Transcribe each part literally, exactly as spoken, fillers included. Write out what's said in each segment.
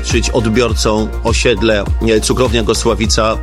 zabezpieczyć odbiorcom osiedle Cukrownia Gosławica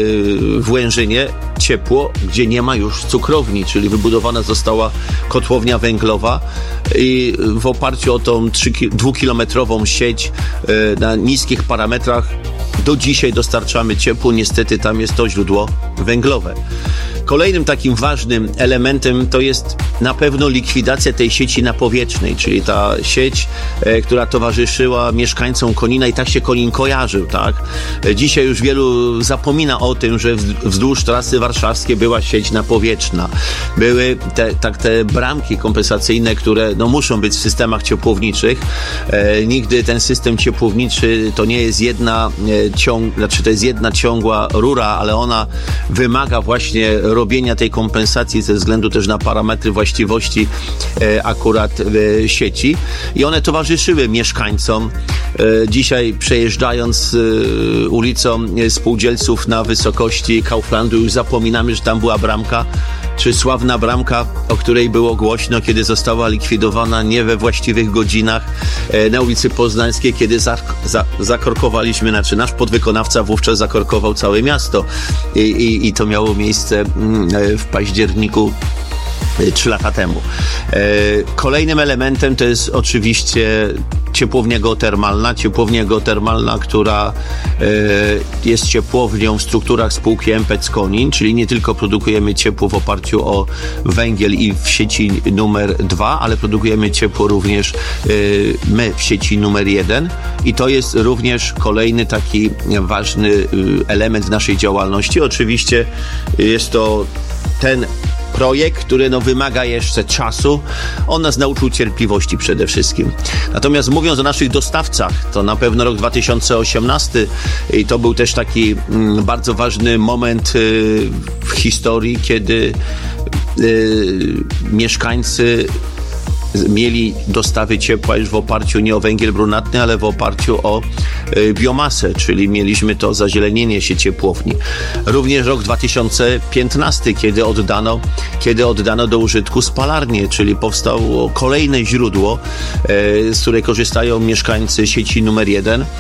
w Łężynie ciepło, gdzie nie ma już cukrowni, czyli wybudowana została kotłownia węglowa i w oparciu o tą dwukilometrową sieć na niskich parametrach do dzisiaj dostarczamy ciepło. Niestety tam jest to źródło węglowe. Kolejnym takim ważnym elementem to jest na pewno likwidacja tej sieci napowietrznej, czyli ta sieć, e, która towarzyszyła mieszkańcom Konina i tak się Konin kojarzył, tak? E, dzisiaj już wielu zapomina o tym, że wzdłuż trasy warszawskiej była sieć napowietrzna. Były te, tak, te bramki kompensacyjne, które no, muszą być w systemach ciepłowniczych. E, nigdy ten system ciepłowniczy to nie jest jedna e, ciąg, znaczy to jest jedna ciągła rura, ale ona wymaga właśnie robienia tej kompensacji ze względu też na parametry właściwości e, akurat e, sieci i one towarzyszyły mieszkańcom. E, dzisiaj przejeżdżając e, ulicą Spółdzielców na wysokości Kauflandu już zapominamy, że tam była bramka, czy sławna bramka, o której było głośno, kiedy została likwidowana nie we właściwych godzinach e, na ulicy Poznańskiej, kiedy za, za, zakorkowaliśmy, znaczy nasz podwykonawca wówczas zakorkował całe miasto i, i, i to miało miejsce w październiku trzy lata temu. Kolejnym elementem to jest oczywiście ciepłownia geotermalna. Ciepłownia geotermalna, która jest ciepłownią w strukturach spółki M P C Konin, czyli nie tylko produkujemy ciepło w oparciu o węgiel i w sieci numer dwa, ale produkujemy ciepło również my w sieci numer jeden i to jest również kolejny taki ważny element naszej działalności. Oczywiście jest to ten projekt, który no, wymaga jeszcze czasu. On nas nauczył cierpliwości przede wszystkim. Natomiast mówiąc o naszych dostawcach, to na pewno rok dwa tysiące osiemnasty i to był też taki mm, bardzo ważny moment y, w historii, kiedy y, mieszkańcy mieli dostawy ciepła już w oparciu nie o węgiel brunatny, ale w oparciu o y, biomasę, czyli mieliśmy to zazielenienie się ciepłowni. Również rok dwa tysiące piętnasty, kiedy oddano, kiedy oddano do użytku spalarnię, czyli powstało kolejne źródło, y, z której korzystają mieszkańcy sieci numer jeden y,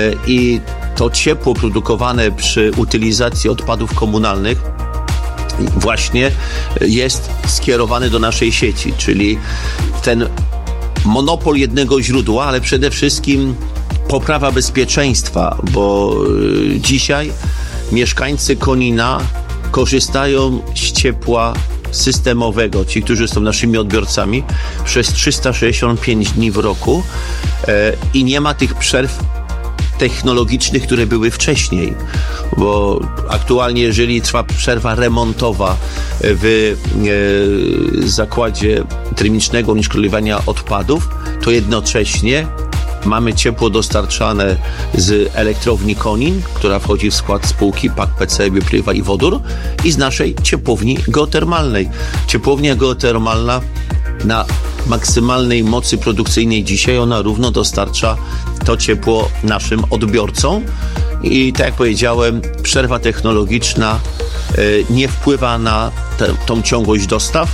i to ciepło produkowane przy utylizacji odpadów komunalnych właśnie jest skierowany do naszej sieci, czyli ten monopol jednego źródła, ale przede wszystkim poprawa bezpieczeństwa, bo dzisiaj mieszkańcy Konina korzystają z ciepła systemowego, ci, którzy są naszymi odbiorcami, przez trzysta sześćdziesiąt pięć dni w roku i nie ma tych przerw technologicznych, które były wcześniej, bo aktualnie jeżeli trwa przerwa remontowa w e, zakładzie termicznego unieszkodliwiania odpadów, to jednocześnie mamy ciepło dostarczane z elektrowni Konin, która wchodzi w skład spółki P A K P C, Biopaliwa i Wodór i z naszej ciepłowni geotermalnej. Ciepłownia geotermalna na maksymalnej mocy produkcyjnej dzisiaj ona równo dostarcza to ciepło naszym odbiorcom i tak jak powiedziałem, przerwa technologiczna y, nie wpływa na te, tą ciągłość dostaw.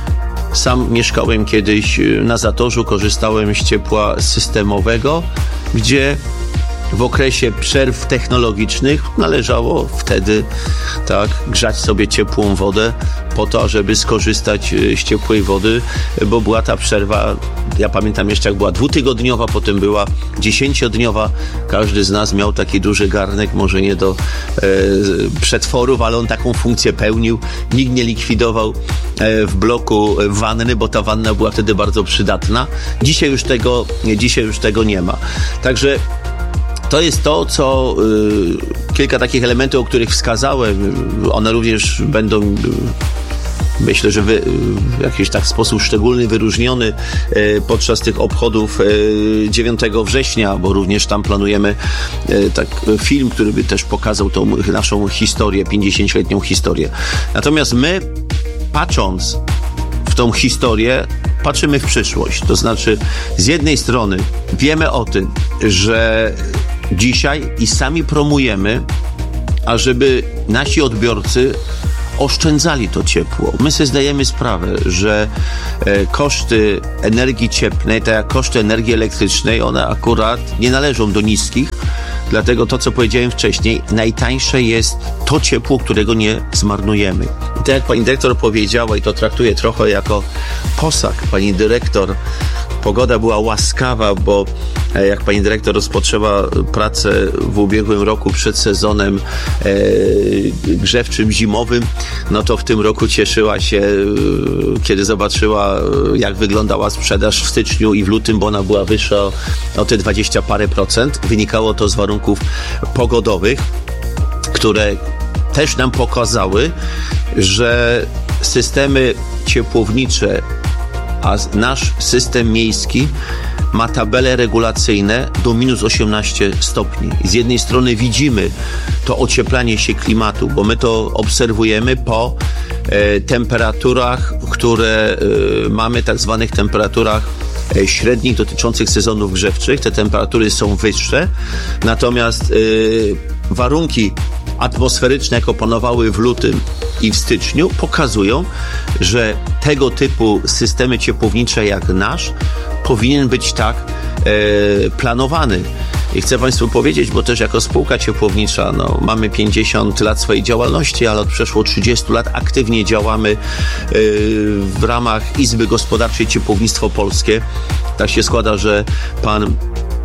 Sam mieszkałem kiedyś na Zatorzu, korzystałem z ciepła systemowego, gdzie w okresie przerw technologicznych należało wtedy tak grzać sobie ciepłą wodę po to, żeby skorzystać z ciepłej wody, bo była ta przerwa, ja pamiętam jeszcze jak była dwutygodniowa, potem była dziesięciodniowa. Każdy z nas miał taki duży garnek, może nie do e, przetworów, ale on taką funkcję pełnił. Nikt nie likwidował e, w bloku wanny, bo ta wanna była wtedy bardzo przydatna. Dzisiaj już tego, dzisiaj już tego nie ma. Także to jest to, co y, kilka takich elementów, o których wskazałem, one również będą, y, myślę, że wy, w jakiś tak sposób szczególny, wyróżniony y, podczas tych obchodów y, dziewiątego września, bo również tam planujemy y, tak, film, który by też pokazał tą naszą historię, pięćdziesięcioletnią historię. Natomiast my, patrząc w tą historię, patrzymy w przyszłość. To znaczy, z jednej strony wiemy o tym, że dzisiaj i sami promujemy, ażeby nasi odbiorcy oszczędzali to ciepło. My sobie zdajemy sprawę, że e, koszty energii cieplnej, tak jak koszty energii elektrycznej, one akurat nie należą do niskich. Dlatego to, co powiedziałem wcześniej, najtańsze jest to ciepło, którego nie zmarnujemy. I tak jak pani dyrektor powiedziała, i to traktuję trochę jako posag, pani dyrektor, pogoda była łaskawa, bo jak pani dyrektor rozpoczęła pracę w ubiegłym roku przed sezonem e, grzewczym zimowym, no to w tym roku cieszyła się, e, kiedy zobaczyła, jak wyglądała sprzedaż w styczniu i w lutym, bo ona była wyższa o, o te dwadzieścia parę procent. Wynikało to z warunków pogodowych, które też nam pokazały, że systemy ciepłownicze, a nasz system miejski ma tabele regulacyjne do minus osiemnaście stopni. I z jednej strony widzimy to ocieplanie się klimatu, bo my to obserwujemy po e, temperaturach, które e, mamy, tak zwanych temperaturach e, średnich dotyczących sezonów grzewczych. Te temperatury są wyższe, natomiast e, warunki atmosferyczne, jak opanowały w lutym i w styczniu, pokazują, że tego typu systemy ciepłownicze jak nasz powinien być tak e, planowany. I chcę Państwu powiedzieć, bo też jako spółka ciepłownicza no, mamy pięćdziesiąt lat swojej działalności, ale od przeszło trzydziestu lat aktywnie działamy e, w ramach Izby Gospodarczej Ciepłownictwo Polskie. Tak się składa, że pan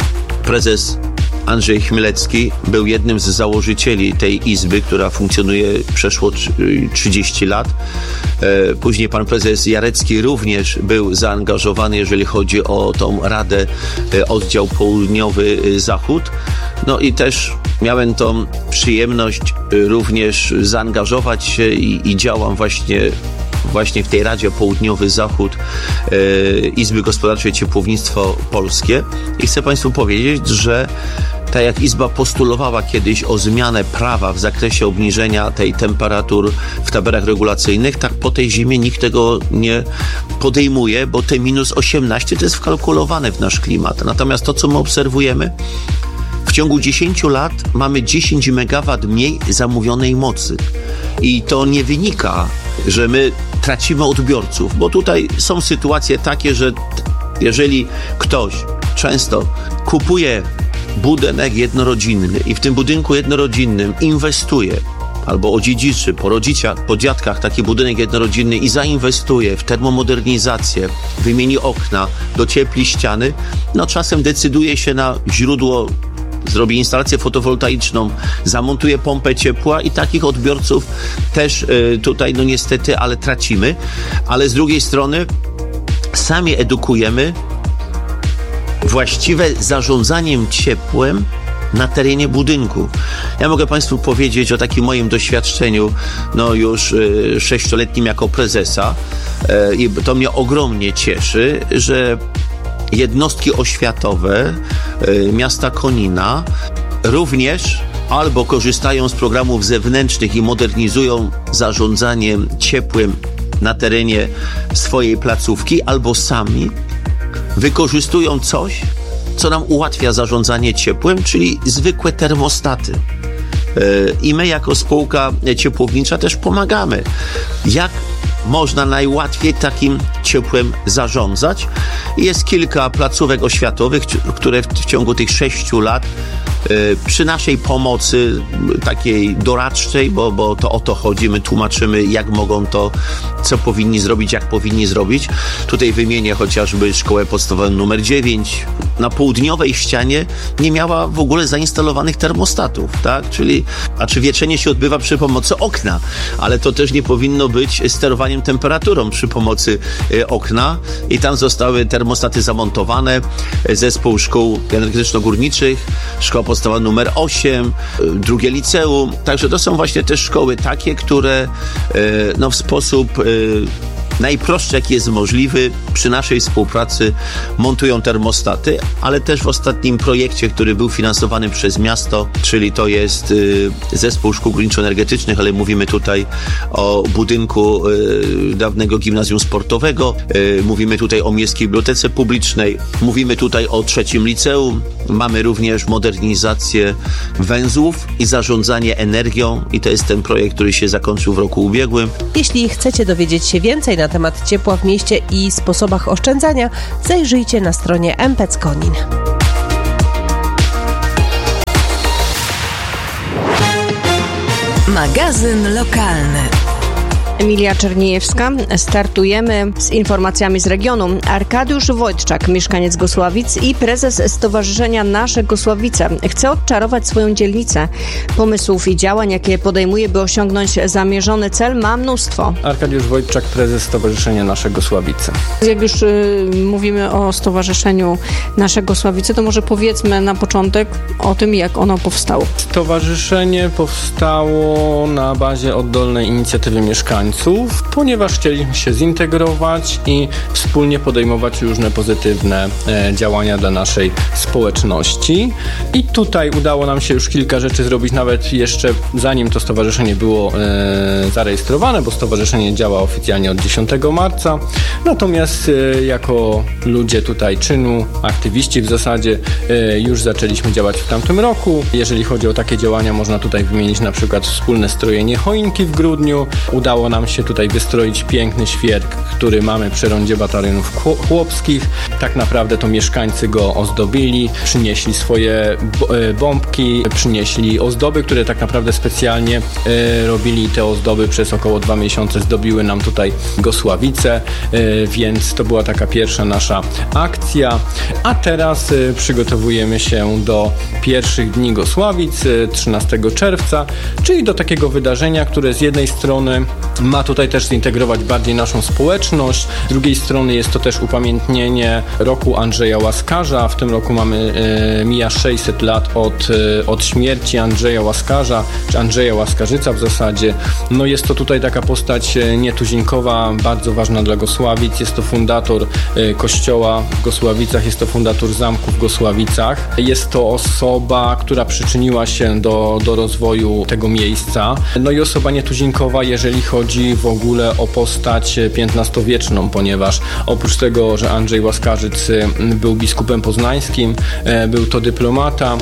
prezes Andrzej Chmielewski był jednym z założycieli tej izby, która funkcjonuje przeszło trzydzieści lat. Później pan prezes Jarecki również był zaangażowany, jeżeli chodzi o tą Radę Oddział Południowy Zachód. No i też miałem tą przyjemność również zaangażować się i, i działam właśnie właśnie w tej Radzie Południowy Zachód e, Izby Gospodarczej Ciepłownictwo Polskie. I chcę Państwu powiedzieć, że tak jak Izba postulowała kiedyś o zmianę prawa w zakresie obniżenia tej temperatur w tabelach regulacyjnych, tak po tej zimie nikt tego nie podejmuje, bo te minus osiemnaście to jest wkalkulowane w nasz klimat. Natomiast to, co my obserwujemy, w ciągu dziesięciu lat mamy dziesięć megawatów mniej zamówionej mocy. I to nie wynika, że my tracimy odbiorców, bo tutaj są sytuacje takie, że jeżeli ktoś często kupuje budynek jednorodzinny i w tym budynku jednorodzinnym inwestuje albo odziedziczy po rodzicach, po dziadkach taki budynek jednorodzinny i zainwestuje w termomodernizację, wymieni okna, dociepli ściany, no czasem decyduje się na źródło, zrobi instalację fotowoltaiczną, zamontuje pompę ciepła i takich odbiorców też y, tutaj no niestety, ale tracimy. Ale z drugiej strony sami edukujemy właściwe zarządzaniem ciepłem na terenie budynku. Ja mogę Państwu powiedzieć o takim moim doświadczeniu, no już y, sześcioletnim jako prezesa y, i to mnie ogromnie cieszy, że jednostki oświatowe y, miasta Konina również albo korzystają z programów zewnętrznych i modernizują zarządzanie ciepłem na terenie swojej placówki, albo sami wykorzystują coś, co nam ułatwia zarządzanie ciepłem, czyli zwykłe termostaty. Y, I my jako spółka ciepłownicza też pomagamy. Jak można najłatwiej takim ciepłem zarządzać? Jest kilka placówek oświatowych, które w ciągu tych sześciu lat przy naszej pomocy takiej doradczej, bo, bo to o to chodzi, my tłumaczymy, jak mogą to, co powinni zrobić, jak powinni zrobić. Tutaj wymienię chociażby szkołę podstawową numer dziewięć. Na południowej ścianie nie miała w ogóle zainstalowanych termostatów, tak? Czyli, a czy wieczenie się odbywa przy pomocy okna, ale to też nie powinno być sterowaniem temperaturą przy pomocy y, okna i tam zostały termostaty zamontowane. Zespół szkół energetyczno-górniczych, szkoła podstawowa numer osiem, y, drugie liceum. Także to są właśnie te szkoły takie, które y, no, w sposób y, najprostszy, jaki jest możliwy, przy naszej współpracy montują termostaty, ale też w ostatnim projekcie, który był finansowany przez miasto, czyli to jest y, zespół szkół górniczo-energetycznych, ale mówimy tutaj o budynku y, dawnego gimnazjum sportowego, y, mówimy tutaj o Miejskiej Bibliotece Publicznej, mówimy tutaj o trzecim liceum, mamy również modernizację węzłów i zarządzanie energią i to jest ten projekt, który się zakończył w roku ubiegłym. Jeśli chcecie dowiedzieć się więcej na temat ciepła w mieście i sposobach oszczędzania, zajrzyjcie na stronie M P E C Konin. Magazyn lokalny. Emilia Czerniejewska. Startujemy z informacjami z regionu. Arkadiusz Wojtczak, mieszkaniec Gosławic i prezes Stowarzyszenia Nasze Gosławice, chce odczarować swoją dzielnicę. Pomysłów i działań, jakie podejmuje, by osiągnąć zamierzony cel, ma mnóstwo. Arkadiusz Wojtczak, prezes Stowarzyszenia Nasze Gosławice. Jak już y, mówimy o Stowarzyszeniu Nasze Gosławice, to może powiedzmy na początek o tym, jak ono powstało. Stowarzyszenie powstało na bazie oddolnej inicjatywy mieszkańców, ponieważ chcieliśmy się zintegrować i wspólnie podejmować różne pozytywne e, działania dla naszej społeczności. I tutaj udało nam się już kilka rzeczy zrobić, nawet jeszcze zanim to stowarzyszenie było e, zarejestrowane, bo stowarzyszenie działa oficjalnie od dziesiątego marca. Natomiast e, jako ludzie tutaj czynu, aktywiści w zasadzie, e, już zaczęliśmy działać w tamtym roku. Jeżeli chodzi o takie działania, można tutaj wymienić na przykład wspólne strojenie choinki w grudniu. Udało nam się tutaj wystroić piękny świerk, który mamy przy rondzie batalionów chłopskich. Tak naprawdę to mieszkańcy go ozdobili, przynieśli swoje bombki, przynieśli ozdoby, które tak naprawdę specjalnie e, robili. Te ozdoby przez około dwa miesiące zdobiły nam tutaj Gosławice, e, więc to była taka pierwsza nasza akcja. A teraz e, przygotowujemy się do pierwszych dni Gosławic, e, trzynastego czerwca, czyli do takiego wydarzenia, które z jednej strony ma tutaj też zintegrować bardziej naszą społeczność. Z drugiej strony jest to też upamiętnienie roku Andrzeja Łaskarza. W tym roku mamy, e, mija sześćset lat od, e, od śmierci Andrzeja Łaskarza, czy Andrzeja Łaskarzyca w zasadzie. No jest to tutaj taka postać nietuzinkowa, bardzo ważna dla Gosławic. Jest to fundator e, kościoła w Gosławicach, jest to fundator zamku w Gosławicach. Jest to osoba, która przyczyniła się do, do rozwoju tego miejsca. No i osoba nietuzinkowa, jeżeli chodzi w ogóle o postać piętnastowieczną, ponieważ oprócz tego, że Andrzej Łaskarzyc był biskupem poznańskim, był to dyplomata,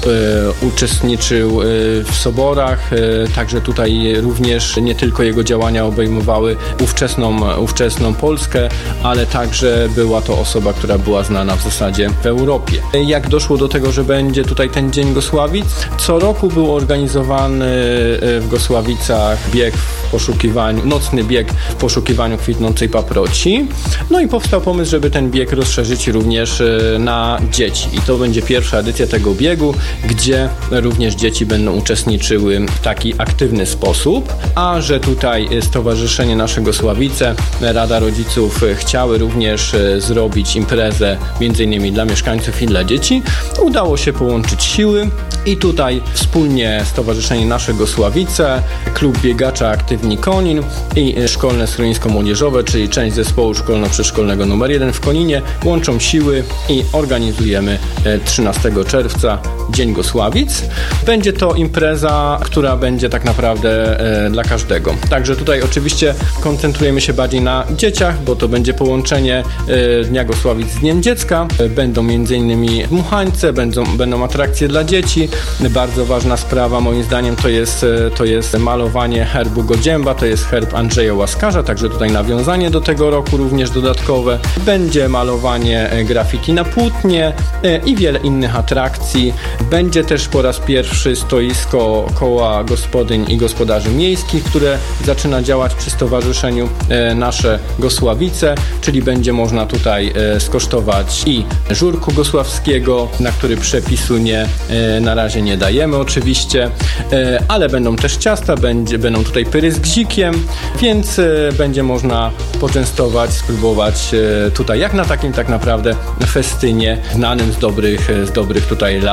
uczestniczył w soborach, także tutaj również nie tylko jego działania obejmowały ówczesną, ówczesną Polskę, ale także była to osoba, która była znana w zasadzie w Europie. Jak doszło do tego, że będzie tutaj ten Dzień Gosławic? Co roku był organizowany w Gosławicach bieg w poszukiwaniu, nocny bieg w poszukiwaniu kwitnącej paproci. No i powstał pomysł, żeby ten bieg rozszerzyć również na dzieci. I to będzie pierwsza edycja tego biegu, gdzie również dzieci będą uczestniczyły w taki aktywny sposób, a że tutaj Stowarzyszenie Nasze Gosławice, Rada Rodziców chciały również zrobić imprezę między innymi dla mieszkańców i dla dzieci, udało się połączyć siły i tutaj wspólnie Stowarzyszenie Nasze Gosławice, Klub Biegacza Aktywni Konin i Szkolne Schronisko Młodzieżowe, czyli część zespołu szkolno-przedszkolnego numer jeden w Koninie, łączą siły i organizujemy trzynastego czerwca Dzień Gosławic. Będzie to impreza, która będzie tak naprawdę e, dla każdego. Także tutaj oczywiście koncentrujemy się bardziej na dzieciach, bo to będzie połączenie e, Dnia Gosławic z Dniem Dziecka. E, będą między innymi dmuchańce, będą, będą atrakcje dla dzieci. Bardzo ważna sprawa moim zdaniem to jest, e, to jest malowanie herbu Godzięba, to jest herb Andrzeja Łaskarza, także tutaj nawiązanie do tego roku również dodatkowe. Będzie malowanie graffiti na płótnie e, i wiele innych atrakcji. Będzie też po raz pierwszy stoisko koła gospodyń i gospodarzy miejskich, które zaczyna działać przy Stowarzyszeniu e, Nasze Gosławice, czyli będzie można tutaj e, skosztować i żurku gosławskiego, na który przepisu nie, e, na razie nie dajemy oczywiście, e, ale będą też ciasta, będzie, będą tutaj pyry z gzikiem, więc e, będzie można poczęstować, spróbować e, tutaj jak na takim tak naprawdę festynie znanym z dobrych, z dobrych tutaj lat, z dobrych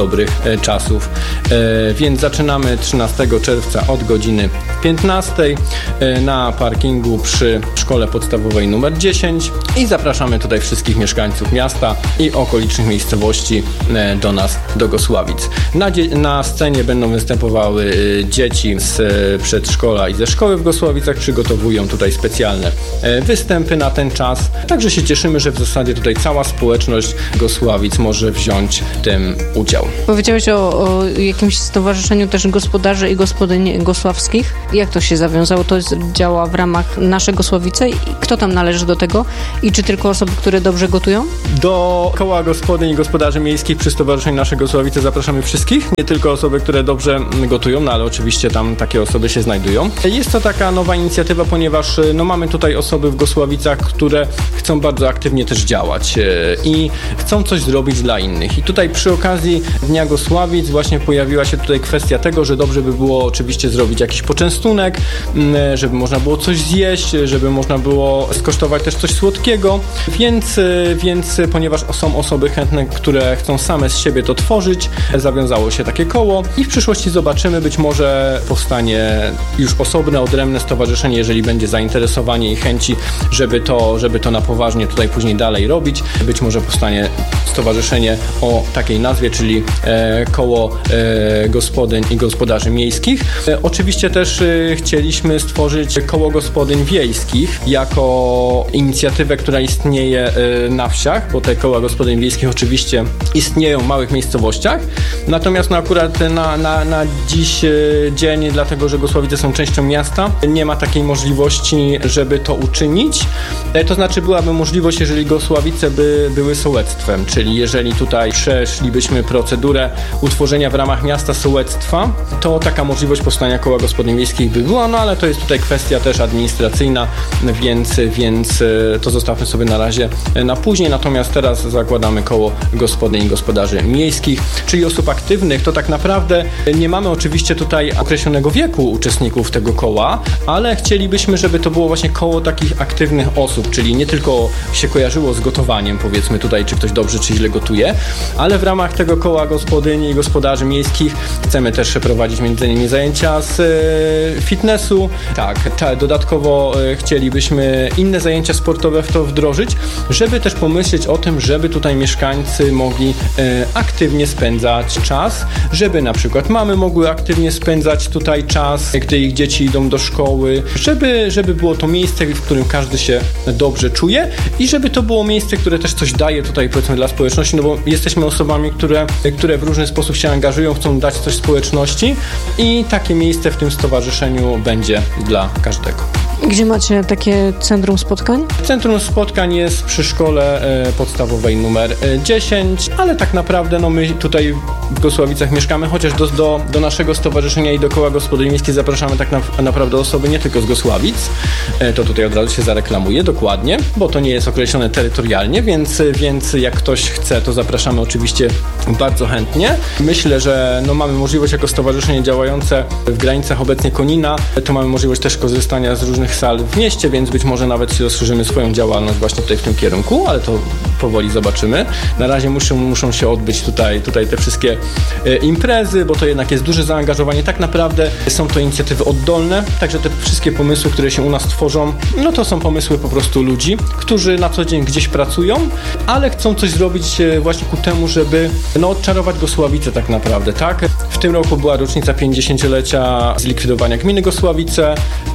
dobrych e, czasów. E, więc zaczynamy trzynastego czerwca od godziny piętnastej e, na parkingu przy szkole podstawowej numer dziesięć i zapraszamy tutaj wszystkich mieszkańców miasta i okolicznych miejscowości e, do nas, do Gosławic. Na, dzie- na scenie będą występowały e, dzieci z e, przedszkola i ze szkoły w Gosławicach, przygotowują tutaj specjalne e, występy na ten czas. Także się cieszymy, że w zasadzie tutaj cała społeczność Gosławic może wziąć w tym udział. Powiedziałeś o, o jakimś stowarzyszeniu też gospodarzy i gospodyń gosławskich. Jak to się zawiązało? To jest, działa w ramach Nasze Gosławice i kto tam należy do tego? I czy tylko osoby, które dobrze gotują? Do koła gospodyń i gospodarzy miejskich przy Stowarzyszeniu Nasze Gosławice zapraszamy wszystkich, nie tylko osoby, które dobrze gotują, no ale oczywiście tam takie osoby się znajdują. Jest to taka nowa inicjatywa, ponieważ no, mamy tutaj osoby w Gosławicach, które chcą bardzo aktywnie też działać e, i chcą coś zrobić dla innych. I tutaj przy okazji Dnia Gosławic właśnie pojawiła się tutaj kwestia tego, że dobrze by było oczywiście zrobić jakiś poczęstunek, m, żeby można było coś zjeść, żeby można było skosztować też coś słodkiego, więc, e, więc ponieważ są osoby chętne, które chcą same z siebie to tworzyć, zawiązało się takie koło i w przyszłości zobaczymy, być może powstanie już osobne, odrębne stowarzyszenie, jeżeli będzie zainteresowanie i chęci, żeby to, żeby to na poważnie tutaj później dalej robić. Być może powstanie stowarzyszenie o takiej nazwie, czyli e, koło e, gospodyń i gospodarzy miejskich. E, oczywiście też e, chcieliśmy stworzyć koło gospodyń wiejskich jako inicjatywę, która istnieje e, na wsiach, bo te koła gospodyń wiejskich oczywiście istnieją w małych miejscowościach. Natomiast no, akurat na, na, na dziś e, dzień, dlatego że Gosławice są częścią miasta, nie ma takiej możliwości, żeby to uczynić. E, to znaczy byłaby możliwość, jeżeli Gosławice by były sołectwem, czyli jeżeli tutaj przeszlibyśmy procedurę utworzenia w ramach miasta sołectwa, to taka możliwość powstania koła gospodyń wiejskich by była, no ale to jest tutaj kwestia też administracyjna, więc, więc to zostawmy sobie na razie na później, natomiast teraz zakładamy koło gospodyń i gospodarzy miejskich, czyli osób aktywnych. To tak naprawdę nie mamy oczywiście tutaj określonego wieku uczestników tego koła, ale chcielibyśmy, żeby to było właśnie koło takich aktywnych osób, czyli nie tylko się kojarzyło z gotowaniem, powiedzmy tutaj, czy ktoś dobrze, czy źle gotuje, ale w ramach tego koła gospodyni i gospodarzy miejskich chcemy też prowadzić między innymi zajęcia z e, fitnessu. Tak, ta, dodatkowo e, chcielibyśmy inne zajęcia sportowe w to wdrożyć, żeby też pomyśleć o tym, żeby tutaj mieszkańcy mogli e, aktywnie spędzać czas, żeby na przykład mamy mogły aktywnie spędzać tutaj czas, gdy ich dzieci idą do szkoły, żeby, żeby było to miejsce, w którym każdy się dobrze czuje i żeby to było miejsce, które też coś daje tutaj, powiedzmy, dla społeczności, no bo jesteśmy osobami, które, które w różny sposób się angażują, chcą dać coś społeczności i takie miejsce w tym stowarzyszeniu będzie dla każdego. Gdzie macie takie centrum spotkań? Centrum spotkań jest przy szkole e, podstawowej numer dziesięć, ale tak naprawdę no my tutaj w Gosławicach mieszkamy, chociaż do, do, do naszego stowarzyszenia i do koła gospodyń miejskich zapraszamy tak na, naprawdę osoby nie tylko z Gosławic. E, to tutaj od razu się zareklamuje dokładnie, bo to nie jest określone terytorialnie, więc, więc jak ktoś chce, to zapraszamy oczywiście bardzo chętnie. Myślę, że no mamy możliwość jako stowarzyszenie działające w granicach obecnie Konina, to mamy możliwość też korzystania z różnych sal w mieście, więc być może nawet się rozszerzymy swoją działalność właśnie tutaj w tym kierunku, ale to powoli zobaczymy. Na razie muszą, muszą się odbyć tutaj, tutaj te wszystkie e, imprezy, bo to jednak jest duże zaangażowanie. Tak naprawdę są to inicjatywy oddolne, także te wszystkie pomysły, które się u nas tworzą, no to są pomysły po prostu ludzi, którzy na co dzień gdzieś pracują, ale chcą coś zrobić e, właśnie ku temu, żeby no, odczarować Gosławice tak naprawdę, tak? W tym roku była rocznica pięćdziesięciolecia zlikwidowania gminy Gosławice.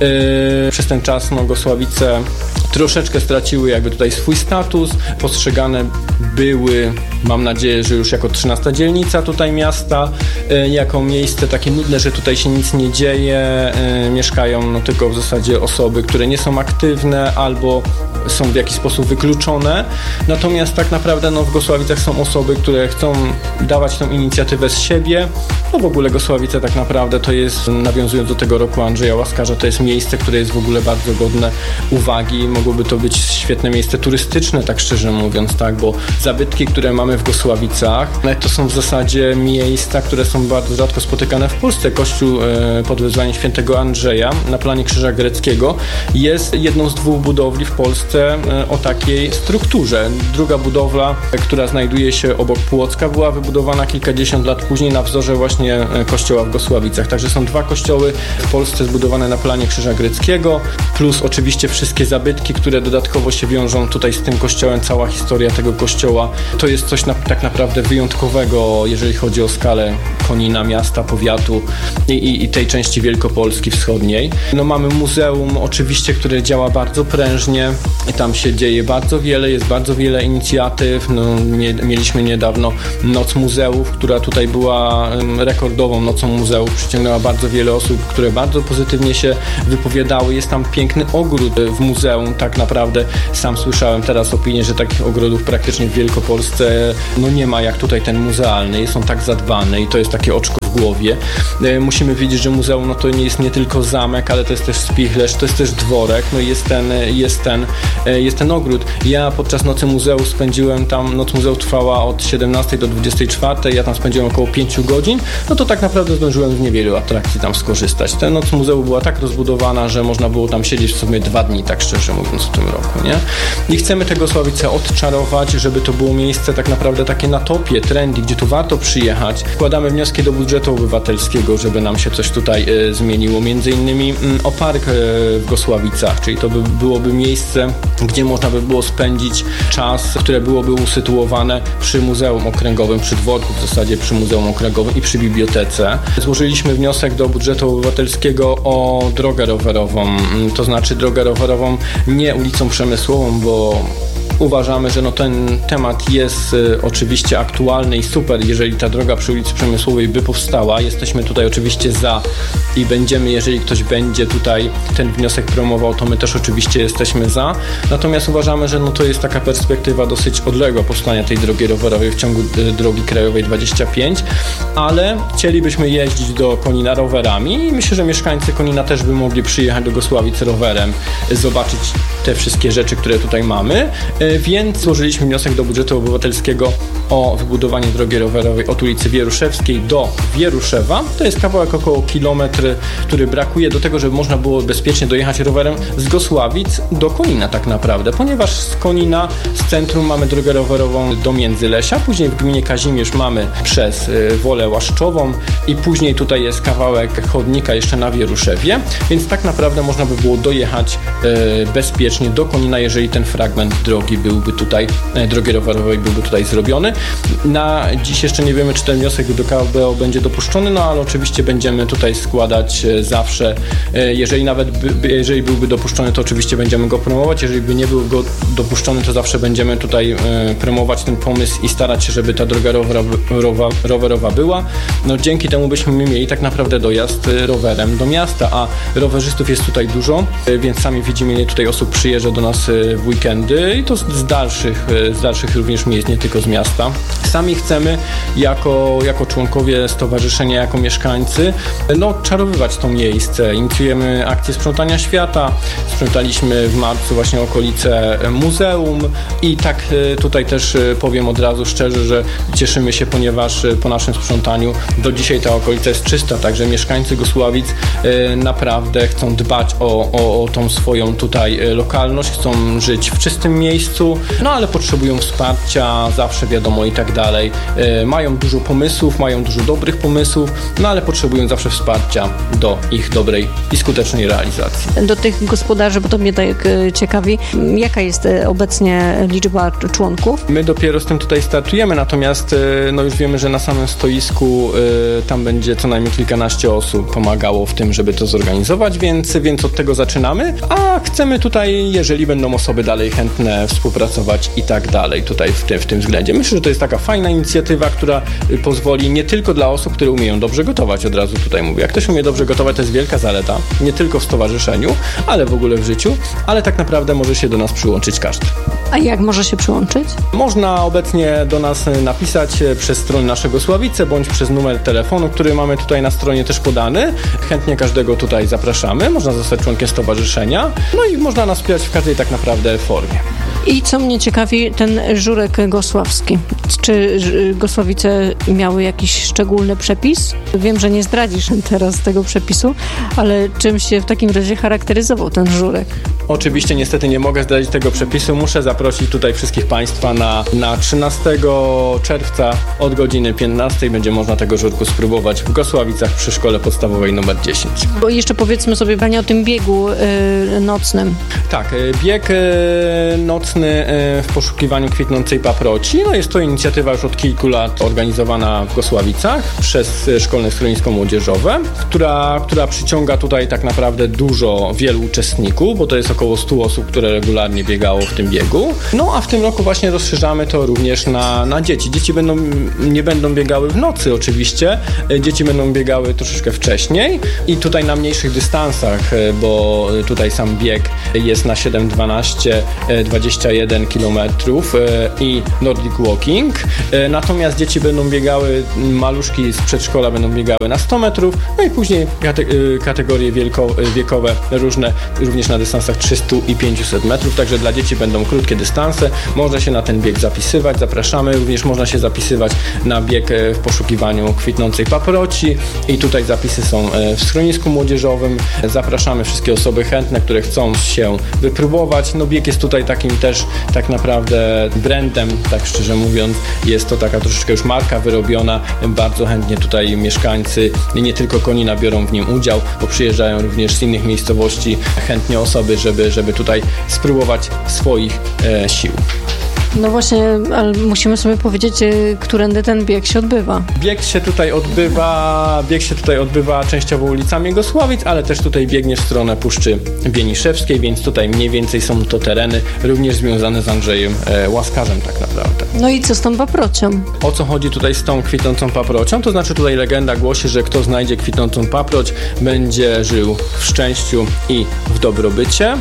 E, przez ten czas no, Gosławice troszeczkę straciły jakby tutaj swój status, postrzegane były, mam nadzieję, że już jako trzynasta dzielnica tutaj miasta, e, jako miejsce takie nudne, że tutaj się nic nie dzieje, e, mieszkają no, tylko w zasadzie osoby, które nie są aktywne albo są w jakiś sposób wykluczone, natomiast tak naprawdę no, w Gosławicach są osoby, które chcą dawać tą inicjatywę z siebie No w ogóle Gosławice tak naprawdę to jest, nawiązując do tego roku Andrzeja Łaskarza, to jest miejsce, które jest w ogóle bardzo godne uwagi. Mogłoby to być świetne miejsce turystyczne, tak szczerze mówiąc, tak, bo zabytki, które mamy w Gosławicach, to są w zasadzie miejsca, które są bardzo rzadko spotykane w Polsce. Kościół pod wezwaniem świętego Andrzeja na planie Krzyża Greckiego jest jedną z dwóch budowli w Polsce o takiej strukturze. Druga budowla, która znajduje się obok Płocka, była wybudowana kilkadziesiąt lat później na wzorze właśnie kościoła w Gosławicach. Także są dwa kościoły w Polsce zbudowane na planie Krzyża Greckiego, plus oczywiście wszystkie zabytki, które dodatkowo się wiążą tutaj z tym kościołem, cała historia tego kościoła. To jest coś na, tak naprawdę wyjątkowego, jeżeli chodzi o skalę Konina, miasta, powiatu i, i, i tej części Wielkopolski wschodniej. No mamy muzeum oczywiście, które działa bardzo prężnie i tam się dzieje bardzo wiele, jest bardzo wiele inicjatyw. No, nie, mieliśmy niedawno Noc Muzeów, która tutaj była rekordową nocą muzeów, przyciągnęła bardzo wiele osób, które bardzo pozytywnie się wypowiadały. Jest tam piękny ogród w muzeum, tak naprawdę sam słyszałem teraz opinię, że takich ogrodów praktycznie w Wielkopolsce no nie ma jak tutaj ten muzealny, jest on tak zadbany i to jest takie oczko w głowie. Musimy wiedzieć, że muzeum no to nie jest nie tylko zamek, ale to jest też spichlerz, to jest też dworek, no jest ten, jest ten, jest ten ogród. Ja podczas Nocy Muzeów spędziłem tam, Noc Muzeów trwała od siedemnastej do dwudziestej czwartej, ja tam spędziłem około pięciu godzin, no to tak naprawdę zdążyłem z niewielu atrakcji tam skorzystać. Ta Noc Muzeów była tak rozbudowana, że można było tam siedzieć w sobie dwa dni, tak szczerze mówiąc, w tym roku, nie? I chcemy te Gosławice odczarować, żeby to było miejsce tak naprawdę takie na topie, trendy, gdzie tu warto przyjechać. Wkładamy wnioski do budżetu obywatelskiego, żeby nam się coś tutaj e, zmieniło. Między innymi m, o park e, w Gosławicach, czyli to by byłoby miejsce, gdzie można by było spędzić czas, które byłoby usytuowane przy Muzeum Okręgowym, przy dworku w zasadzie, przy Muzeum Okręgowym i przy bibliotece. Złożyliśmy wniosek do budżetu obywatelskiego o drogę rowerową, to znaczy drogę rowerową nie ulicą Przemysłową, bo uważamy, że no ten temat jest y, oczywiście aktualny i super, jeżeli ta droga przy ulicy Przemysłowej by powstała. Jesteśmy tutaj oczywiście za i będziemy, jeżeli ktoś będzie tutaj ten wniosek promował, to my też oczywiście jesteśmy za. Natomiast uważamy, że no to jest taka perspektywa dosyć odległa powstania tej drogi rowerowej w ciągu y, drogi krajowej dwadzieścia pięć, ale chcielibyśmy jeździć do Konina rowerami i myślę, że mieszkańcy Konina też by mogli przyjechać do Gosławic rowerem, y, zobaczyć te wszystkie rzeczy, które tutaj mamy. Więc złożyliśmy wniosek do budżetu obywatelskiego o wybudowanie drogi rowerowej od ulicy Wieruszewskiej do Wieruszewa. To jest kawałek około kilometr, który brakuje do tego, żeby można było bezpiecznie dojechać rowerem z Gosławic do Konina tak naprawdę, ponieważ z Konina, z centrum mamy drogę rowerową do Międzylesia, później w gminie Kazimierz mamy przez Wolę Łaszczową i później tutaj jest kawałek chodnika jeszcze na Wieruszewie, więc tak naprawdę można by było dojechać e, bezpiecznie do Konina, jeżeli ten fragment drogi byłby tutaj, drogi rowerowej byłby tutaj zrobiony. Na dziś jeszcze nie wiemy, czy ten wniosek do K B O będzie dopuszczony, no ale oczywiście będziemy tutaj składać zawsze, jeżeli nawet by, jeżeli byłby dopuszczony, to oczywiście będziemy go promować, jeżeli by nie był go dopuszczony, to zawsze będziemy tutaj promować ten pomysł i starać się, żeby ta droga rowerowa, rowerowa była. No dzięki temu byśmy mieli tak naprawdę dojazd rowerem do miasta, a rowerzystów jest tutaj dużo, więc sami widzimy, ile tutaj osób przyjeżdża do nas w weekendy i to z dalszych, z dalszych również miejsc, nie tylko z miasta. Sami chcemy jako, jako członkowie stowarzyszenia, jako mieszkańcy, no czarowywać to miejsce. Inicjujemy akcję sprzątania świata. Sprzątaliśmy w marcu właśnie okolice muzeum i tak tutaj też powiem od razu szczerze, że cieszymy się, ponieważ po naszym sprzątaniu do dzisiaj ta okolica jest czysta, także mieszkańcy Gosławic naprawdę chcą dbać o, o, o tą swoją tutaj lokalność, chcą żyć w czystym miejscu, no ale potrzebują wsparcia, zawsze wiadomo i tak dalej. E, mają dużo pomysłów, mają dużo dobrych pomysłów, no ale potrzebują zawsze wsparcia do ich dobrej i skutecznej realizacji. Do tych gospodarzy, bo to mnie tak ciekawi, jaka jest obecnie liczba członków? My dopiero z tym tutaj startujemy, natomiast no już wiemy, że na samym stoisku y, tam będzie co najmniej kilkanaście osób pomagało w tym, żeby to zorganizować, więc, więc od tego zaczynamy, a chcemy tutaj jeżeli będą osoby dalej chętne współpracować i tak dalej tutaj w tym, w tym względzie. Myślę, że to jest taka fajna inicjatywa, która pozwoli nie tylko dla osób, które umieją dobrze gotować, od razu tutaj mówię. Jak ktoś umie dobrze gotować, to jest wielka zaleta, nie tylko w stowarzyszeniu, ale w ogóle w życiu, ale tak naprawdę może się do nas przyłączyć każdy. A jak może się przyłączyć? Można obecnie do nas napisać przez stronę naszego Sławice, bądź przez numer telefonu, który mamy tutaj na stronie też podany. Chętnie każdego tutaj zapraszamy. Można zostać członkiem stowarzyszenia. No i można nas wspierać w każdej tak naprawdę formie. I co mnie ciekawi, ten żurek gosławski. Czy Gosławice miały jakiś szczególny przepis? Wiem, że nie zdradzisz teraz tego przepisu, ale czym się w takim razie charakteryzował ten żurek? Oczywiście niestety nie mogę zdradzić tego przepisu. Muszę zaprosić tutaj wszystkich Państwa na, na trzynastego czerwca od godziny piętnastej. Będzie można tego żurku spróbować w Gosławicach przy szkole podstawowej numer dziesięć. Bo jeszcze powiedzmy sobie, Panie, o tym biegu yy, nocnym. Tak, bieg yy, nocny yy, w poszukiwaniu kwitnącej paproci. No jest to inicjatywa już od kilku lat organizowana w Gosławicach przez Szkolne Schronisko Młodzieżowe, która, która przyciąga tutaj tak naprawdę dużo, wielu uczestników, bo to jest około stu osób, które regularnie biegało w tym biegu. No a w tym roku właśnie rozszerzamy to również na, na dzieci. Dzieci będą, nie będą biegały w nocy oczywiście, dzieci będą biegały troszeczkę wcześniej i tutaj na mniejszych dystansach, bo tutaj sam bieg jest na siedem, dwanaście, dwadzieścia jeden kilometrów i Nordic Walking. Natomiast dzieci będą biegały, maluszki z przedszkola będą biegały na sto metrów, no i później kate- kategorie wielko- wiekowe różne, również na dystansach trzysta i pięćset metrów, także dla dzieci będą krótkie dystanse. Można się na ten bieg zapisywać, zapraszamy. Również można się zapisywać na bieg w poszukiwaniu kwitnącej paproci i tutaj zapisy są w schronisku młodzieżowym. Zapraszamy wszystkie osoby chętne, które chcą się wypróbować. No bieg jest tutaj takim też tak naprawdę brandem, tak szczerze mówiąc. Jest to taka troszeczkę już marka wyrobiona. Bardzo chętnie tutaj mieszkańcy nie tylko Konina biorą w nim udział, bo przyjeżdżają również z innych miejscowości chętnie osoby, żeby, żeby tutaj spróbować swoich e, sił. No właśnie, ale musimy sobie powiedzieć, którędy ten bieg się odbywa. Bieg się tutaj odbywa, bieg się tutaj odbywa częściowo ulicami Gosławic, ale też tutaj biegnie w stronę Puszczy Bieniszewskiej, więc tutaj mniej więcej są to tereny również związane z Andrzejem e, Łaskarzem tak naprawdę. No i co z tą paprocią? O co chodzi tutaj z tą kwitnącą paprocią? To znaczy tutaj legenda głosi, że kto znajdzie kwitnącą paproć, będzie żył w szczęściu i w dobrobycie.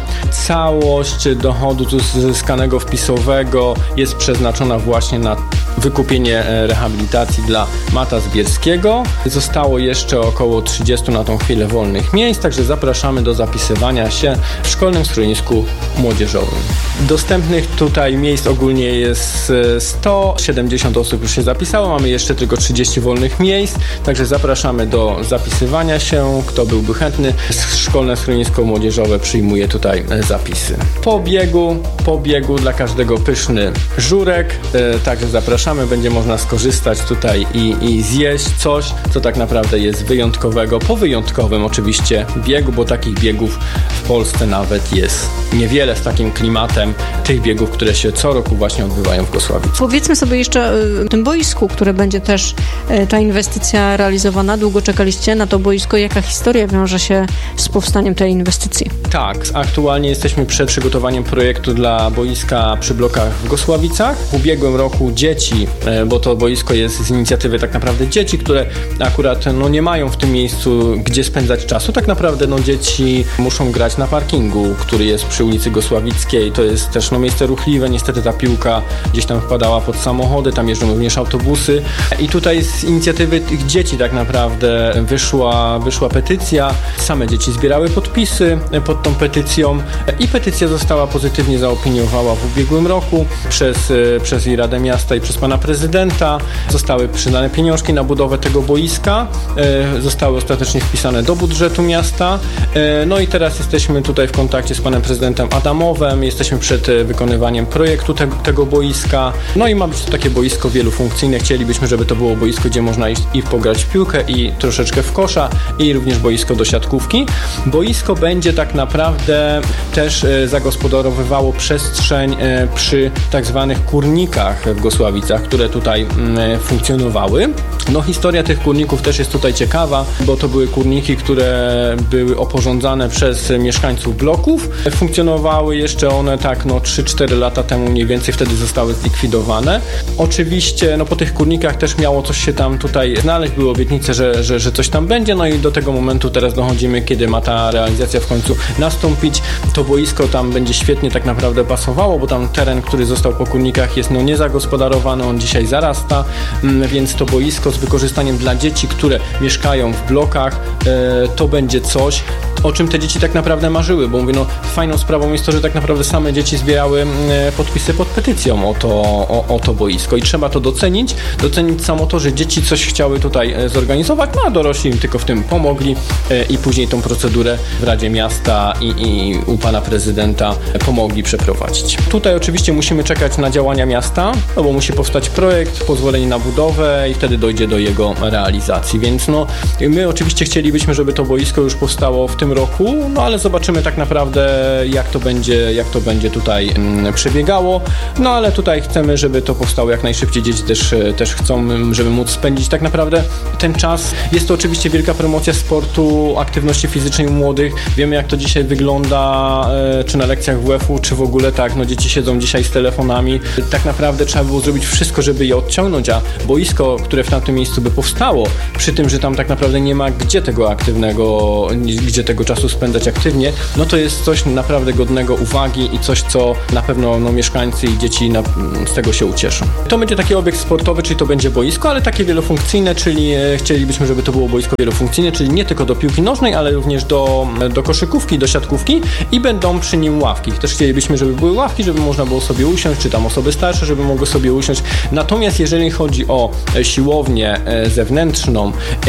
Całość dochodu uzyskanego wpisowego jest przeznaczona właśnie na wykupienie rehabilitacji dla Mata Zbierskiego. Zostało jeszcze około trzydziestu na tą chwilę wolnych miejsc, także zapraszamy do zapisywania się w Szkolnym Schronisku Młodzieżowym. Dostępnych tutaj miejsc ogólnie jest sto siedemdziesiąt osób już się zapisało, mamy jeszcze tylko trzydzieści wolnych miejsc, także zapraszamy do zapisywania się, kto byłby chętny. Szkolne Schronisko Młodzieżowe przyjmuje tutaj zapisy. Po biegu, po biegu dla każdego pyszny żurek, także zapraszamy, będzie można skorzystać tutaj i, i zjeść coś, co tak naprawdę jest wyjątkowego, po wyjątkowym oczywiście biegu, bo takich biegów w Polsce nawet jest niewiele z takim klimatem tych biegów, które się co roku właśnie odbywają w Gosławicach. Powiedzmy sobie jeszcze o tym boisku, które będzie też ta inwestycja realizowana. Długo czekaliście na to boisko. Jaka historia wiąże się z powstaniem tej inwestycji? Tak, aktualnie jesteśmy przed przygotowaniem projektu dla boiska przy blokach w Gosławicach. W ubiegłym roku dzieci, bo to boisko jest z inicjatywy tak naprawdę dzieci, które akurat no, nie mają w tym miejscu gdzie spędzać czasu. Tak naprawdę no, dzieci muszą grać na parkingu, który jest przy ulicy Gosławickiej. To jest też no, miejsce ruchliwe. Niestety ta piłka gdzieś tam wpadała pod samochody, tam jeżdżą również autobusy. I tutaj z inicjatywy tych dzieci tak naprawdę wyszła, wyszła petycja. Same dzieci zbierały podpisy pod tą petycją i petycja została pozytywnie zaopiniowana w ubiegłym roku przez, przez i Radę Miasta i przez pana prezydenta. Zostały przyznane pieniążki na budowę tego boiska. Zostały ostatecznie wpisane do budżetu miasta. No i teraz jesteśmy tutaj w kontakcie z panem prezydentem Adamowem. Jesteśmy przed wykonywaniem projektu te, tego boiska. No i ma być to takie boisko wielofunkcyjne. Chcielibyśmy, żeby to było boisko, gdzie można iść i pograć w piłkę i troszeczkę w kosza i również boisko do siatkówki. Boisko będzie tak naprawdę naprawdę też zagospodarowywało przestrzeń przy tak zwanych kurnikach w Gosławicach, które tutaj funkcjonowały. No historia tych kurników też jest tutaj ciekawa, bo to były kurniki, które były oporządzane przez mieszkańców bloków. Funkcjonowały jeszcze one tak no trzy cztery lata temu mniej więcej, wtedy zostały zlikwidowane. Oczywiście no po tych kurnikach też miało coś się tam tutaj znaleźć, były obietnice, że, że, że coś tam będzie, no i do tego momentu teraz dochodzimy, kiedy ma ta realizacja w końcu nastąpić. To boisko tam będzie świetnie tak naprawdę pasowało, bo tam teren, który został po kurnikach jest no niezagospodarowany, on dzisiaj zarasta, więc to boisko z wykorzystaniem dla dzieci, które mieszkają w blokach, to będzie coś, o czym te dzieci tak naprawdę marzyły, bo mówię, no fajną sprawą jest to, że tak naprawdę same dzieci zbierały podpisy pod petycją o to, o, o to boisko i trzeba to docenić, docenić samo to, że dzieci coś chciały tutaj zorganizować, no a dorośli im tylko w tym pomogli i później tą procedurę w Radzie Miasta i, i u pana prezydenta pomogli przeprowadzić. Tutaj oczywiście musimy czekać na działania miasta, no bo musi powstać projekt, pozwolenie na budowę i wtedy dojdzie do jego realizacji, więc no my oczywiście chcielibyśmy, żeby to boisko już powstało w tym roku, no ale zobaczymy tak naprawdę jak to będzie, jak to będzie tutaj mm, przebiegało, no ale tutaj chcemy, żeby to powstało jak najszybciej, dzieci też, też chcą, żeby móc spędzić tak naprawdę ten czas. Jest to oczywiście wielka promocja sportu, aktywności fizycznej u młodych, wiemy jak to dzisiaj wygląda, e, czy na lekcjach W F u, czy w ogóle tak, no dzieci siedzą dzisiaj z telefonami, tak naprawdę trzeba było zrobić wszystko, żeby je odciągnąć, a boisko, które w tamtym miejscu by powstało, przy tym, że tam tak naprawdę nie ma gdzie tego aktywnego, gdzie tego czasu spędzać aktywnie, no to jest coś naprawdę godnego uwagi i coś, co na pewno no, mieszkańcy i dzieci na, z tego się ucieszą. To będzie taki obiekt sportowy, czyli to będzie boisko, ale takie wielofunkcyjne, czyli e, chcielibyśmy, żeby to było boisko wielofunkcyjne, czyli nie tylko do piłki nożnej, ale również do, do koszykówki, do siatkówki i będą przy nim ławki. Też chcielibyśmy, żeby były ławki, żeby można było sobie usiąść, czy tam osoby starsze, żeby mogły sobie usiąść. Natomiast jeżeli chodzi o siłownię zewnętrzną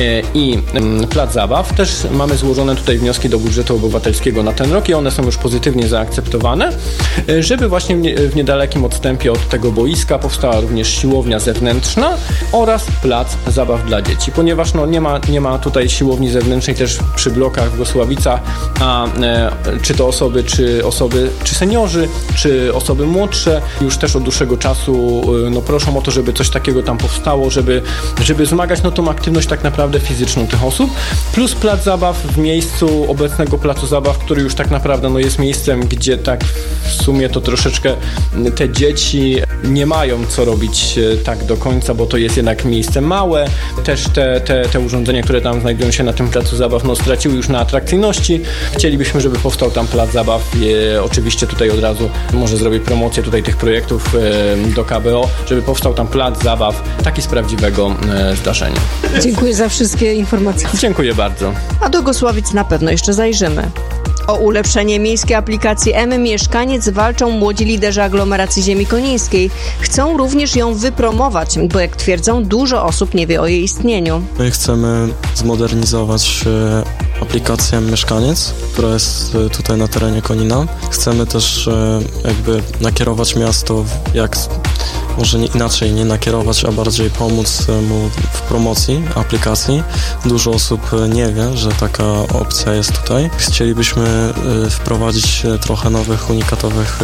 i plac zabaw, też mamy złożone tutaj wnioski do budżetu obywatelskiego na ten rok i one są już pozytywnie zaakceptowane, żeby właśnie w niedalekim odstępie od tego boiska powstała również siłownia zewnętrzna oraz plac zabaw dla dzieci, ponieważ no nie ma, nie ma tutaj siłowni zewnętrznej też przy blokach w Gosławicach, a e, czy to osoby, czy osoby, czy seniorzy, czy osoby młodsze już też od dłuższego czasu e, no proszą o to, żeby coś takiego tam powstało, żeby, żeby wzmagać no tą aktywność tak naprawdę fizyczną tych osób, plus plac zabaw w miejscu obecnego placu zabaw, który już tak naprawdę no jest miejscem, gdzie tak w sumie to troszeczkę te dzieci nie mają co robić tak do końca, bo to jest jednak miejsce małe, też te, te, te urządzenia, które tam znajdują się na tym placu zabaw, no straciły już na atrakcyjności. Chcielibyśmy, żeby powstał tam plac zabaw. E, oczywiście tutaj od razu może zrobię promocję tutaj tych projektów e, do K B O, żeby powstał tam plac zabaw, taki z prawdziwego e, zdarzenia. Dziękuję za wszystkie informacje. Dziękuję bardzo. A do Gosławic na pewno jeszcze zajrzymy. O ulepszenie miejskiej aplikacji M-Mieszkaniec walczą młodzi liderzy aglomeracji ziemi konińskiej. Chcą również ją wypromować, bo jak twierdzą, dużo osób nie wie o jej istnieniu. My chcemy zmodernizować aplikację Mieszkaniec, która jest tutaj na terenie Konina. Chcemy też jakby nakierować miasto, jak może nie, inaczej nie nakierować, a bardziej pomóc mu w promocji aplikacji. Dużo osób nie wie, że taka opcja jest tutaj. Chcielibyśmy wprowadzić trochę nowych, unikatowych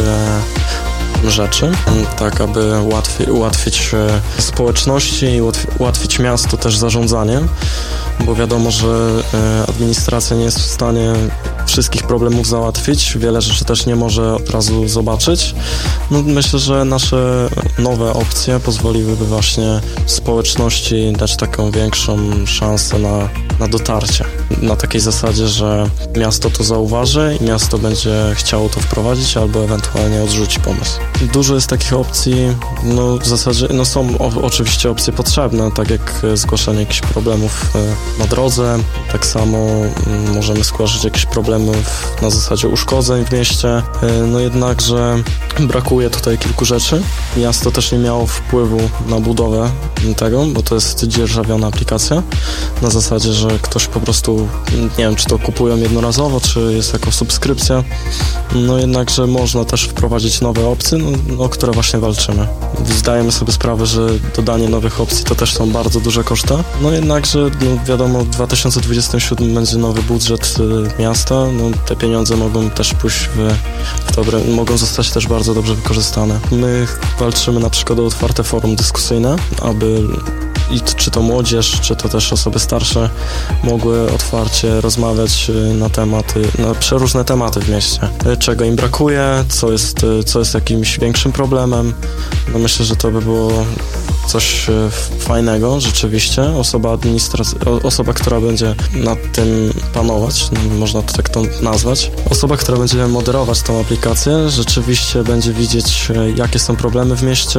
rzeczy, tak aby łatwiej, ułatwić społeczności i ułatwić miasto też zarządzanie, bo wiadomo, że administracja nie jest w stanie wszystkich problemów załatwić, wiele rzeczy też nie może od razu zobaczyć. No, myślę, że nasze nowe opcje pozwoliłyby właśnie społeczności dać taką większą szansę na, na dotarcie. Na takiej zasadzie, że miasto to zauważy i miasto będzie chciało to wprowadzić albo ewentualnie odrzuci pomysł. Dużo jest takich opcji, no w zasadzie no są o, oczywiście opcje potrzebne, tak jak zgłaszanie jakichś problemów na drodze, tak samo możemy zgłaszać jakieś problemy w, na zasadzie uszkodzeń w mieście, no jednakże brakuje tutaj kilku rzeczy. Miasto też nie miało wpływu na budowę tego, bo to jest dzierżawiona aplikacja, na zasadzie, że ktoś po prostu, nie wiem, czy to kupują jednorazowo, czy jest jako subskrypcja, no jednakże można też wprowadzić nowe opcje, no, o które właśnie walczymy. Zdajemy sobie sprawę, że dodanie nowych opcji to też są bardzo duże koszty, no jednakże, no wiadomo, w dwa tysiące dwudziestym siódmym będzie nowy budżet y, miasta, no te pieniądze mogą też pójść w, w dobre, mogą zostać też bardzo dobrze wykorzystane. My walczymy na przykład o otwarte forum dyskusyjne, aby i czy to młodzież, czy to też osoby starsze mogły otwarcie rozmawiać na tematy, na przeróżne tematy w mieście. Czego im brakuje, co jest, co jest jakimś większym problemem. No myślę, że to by było coś fajnego rzeczywiście. Osoba administrac- osoba, która będzie nad tym panować, no, można to tak to nazwać. Osoba, która będzie moderować tą aplikację, rzeczywiście będzie widzieć, jakie są problemy w mieście,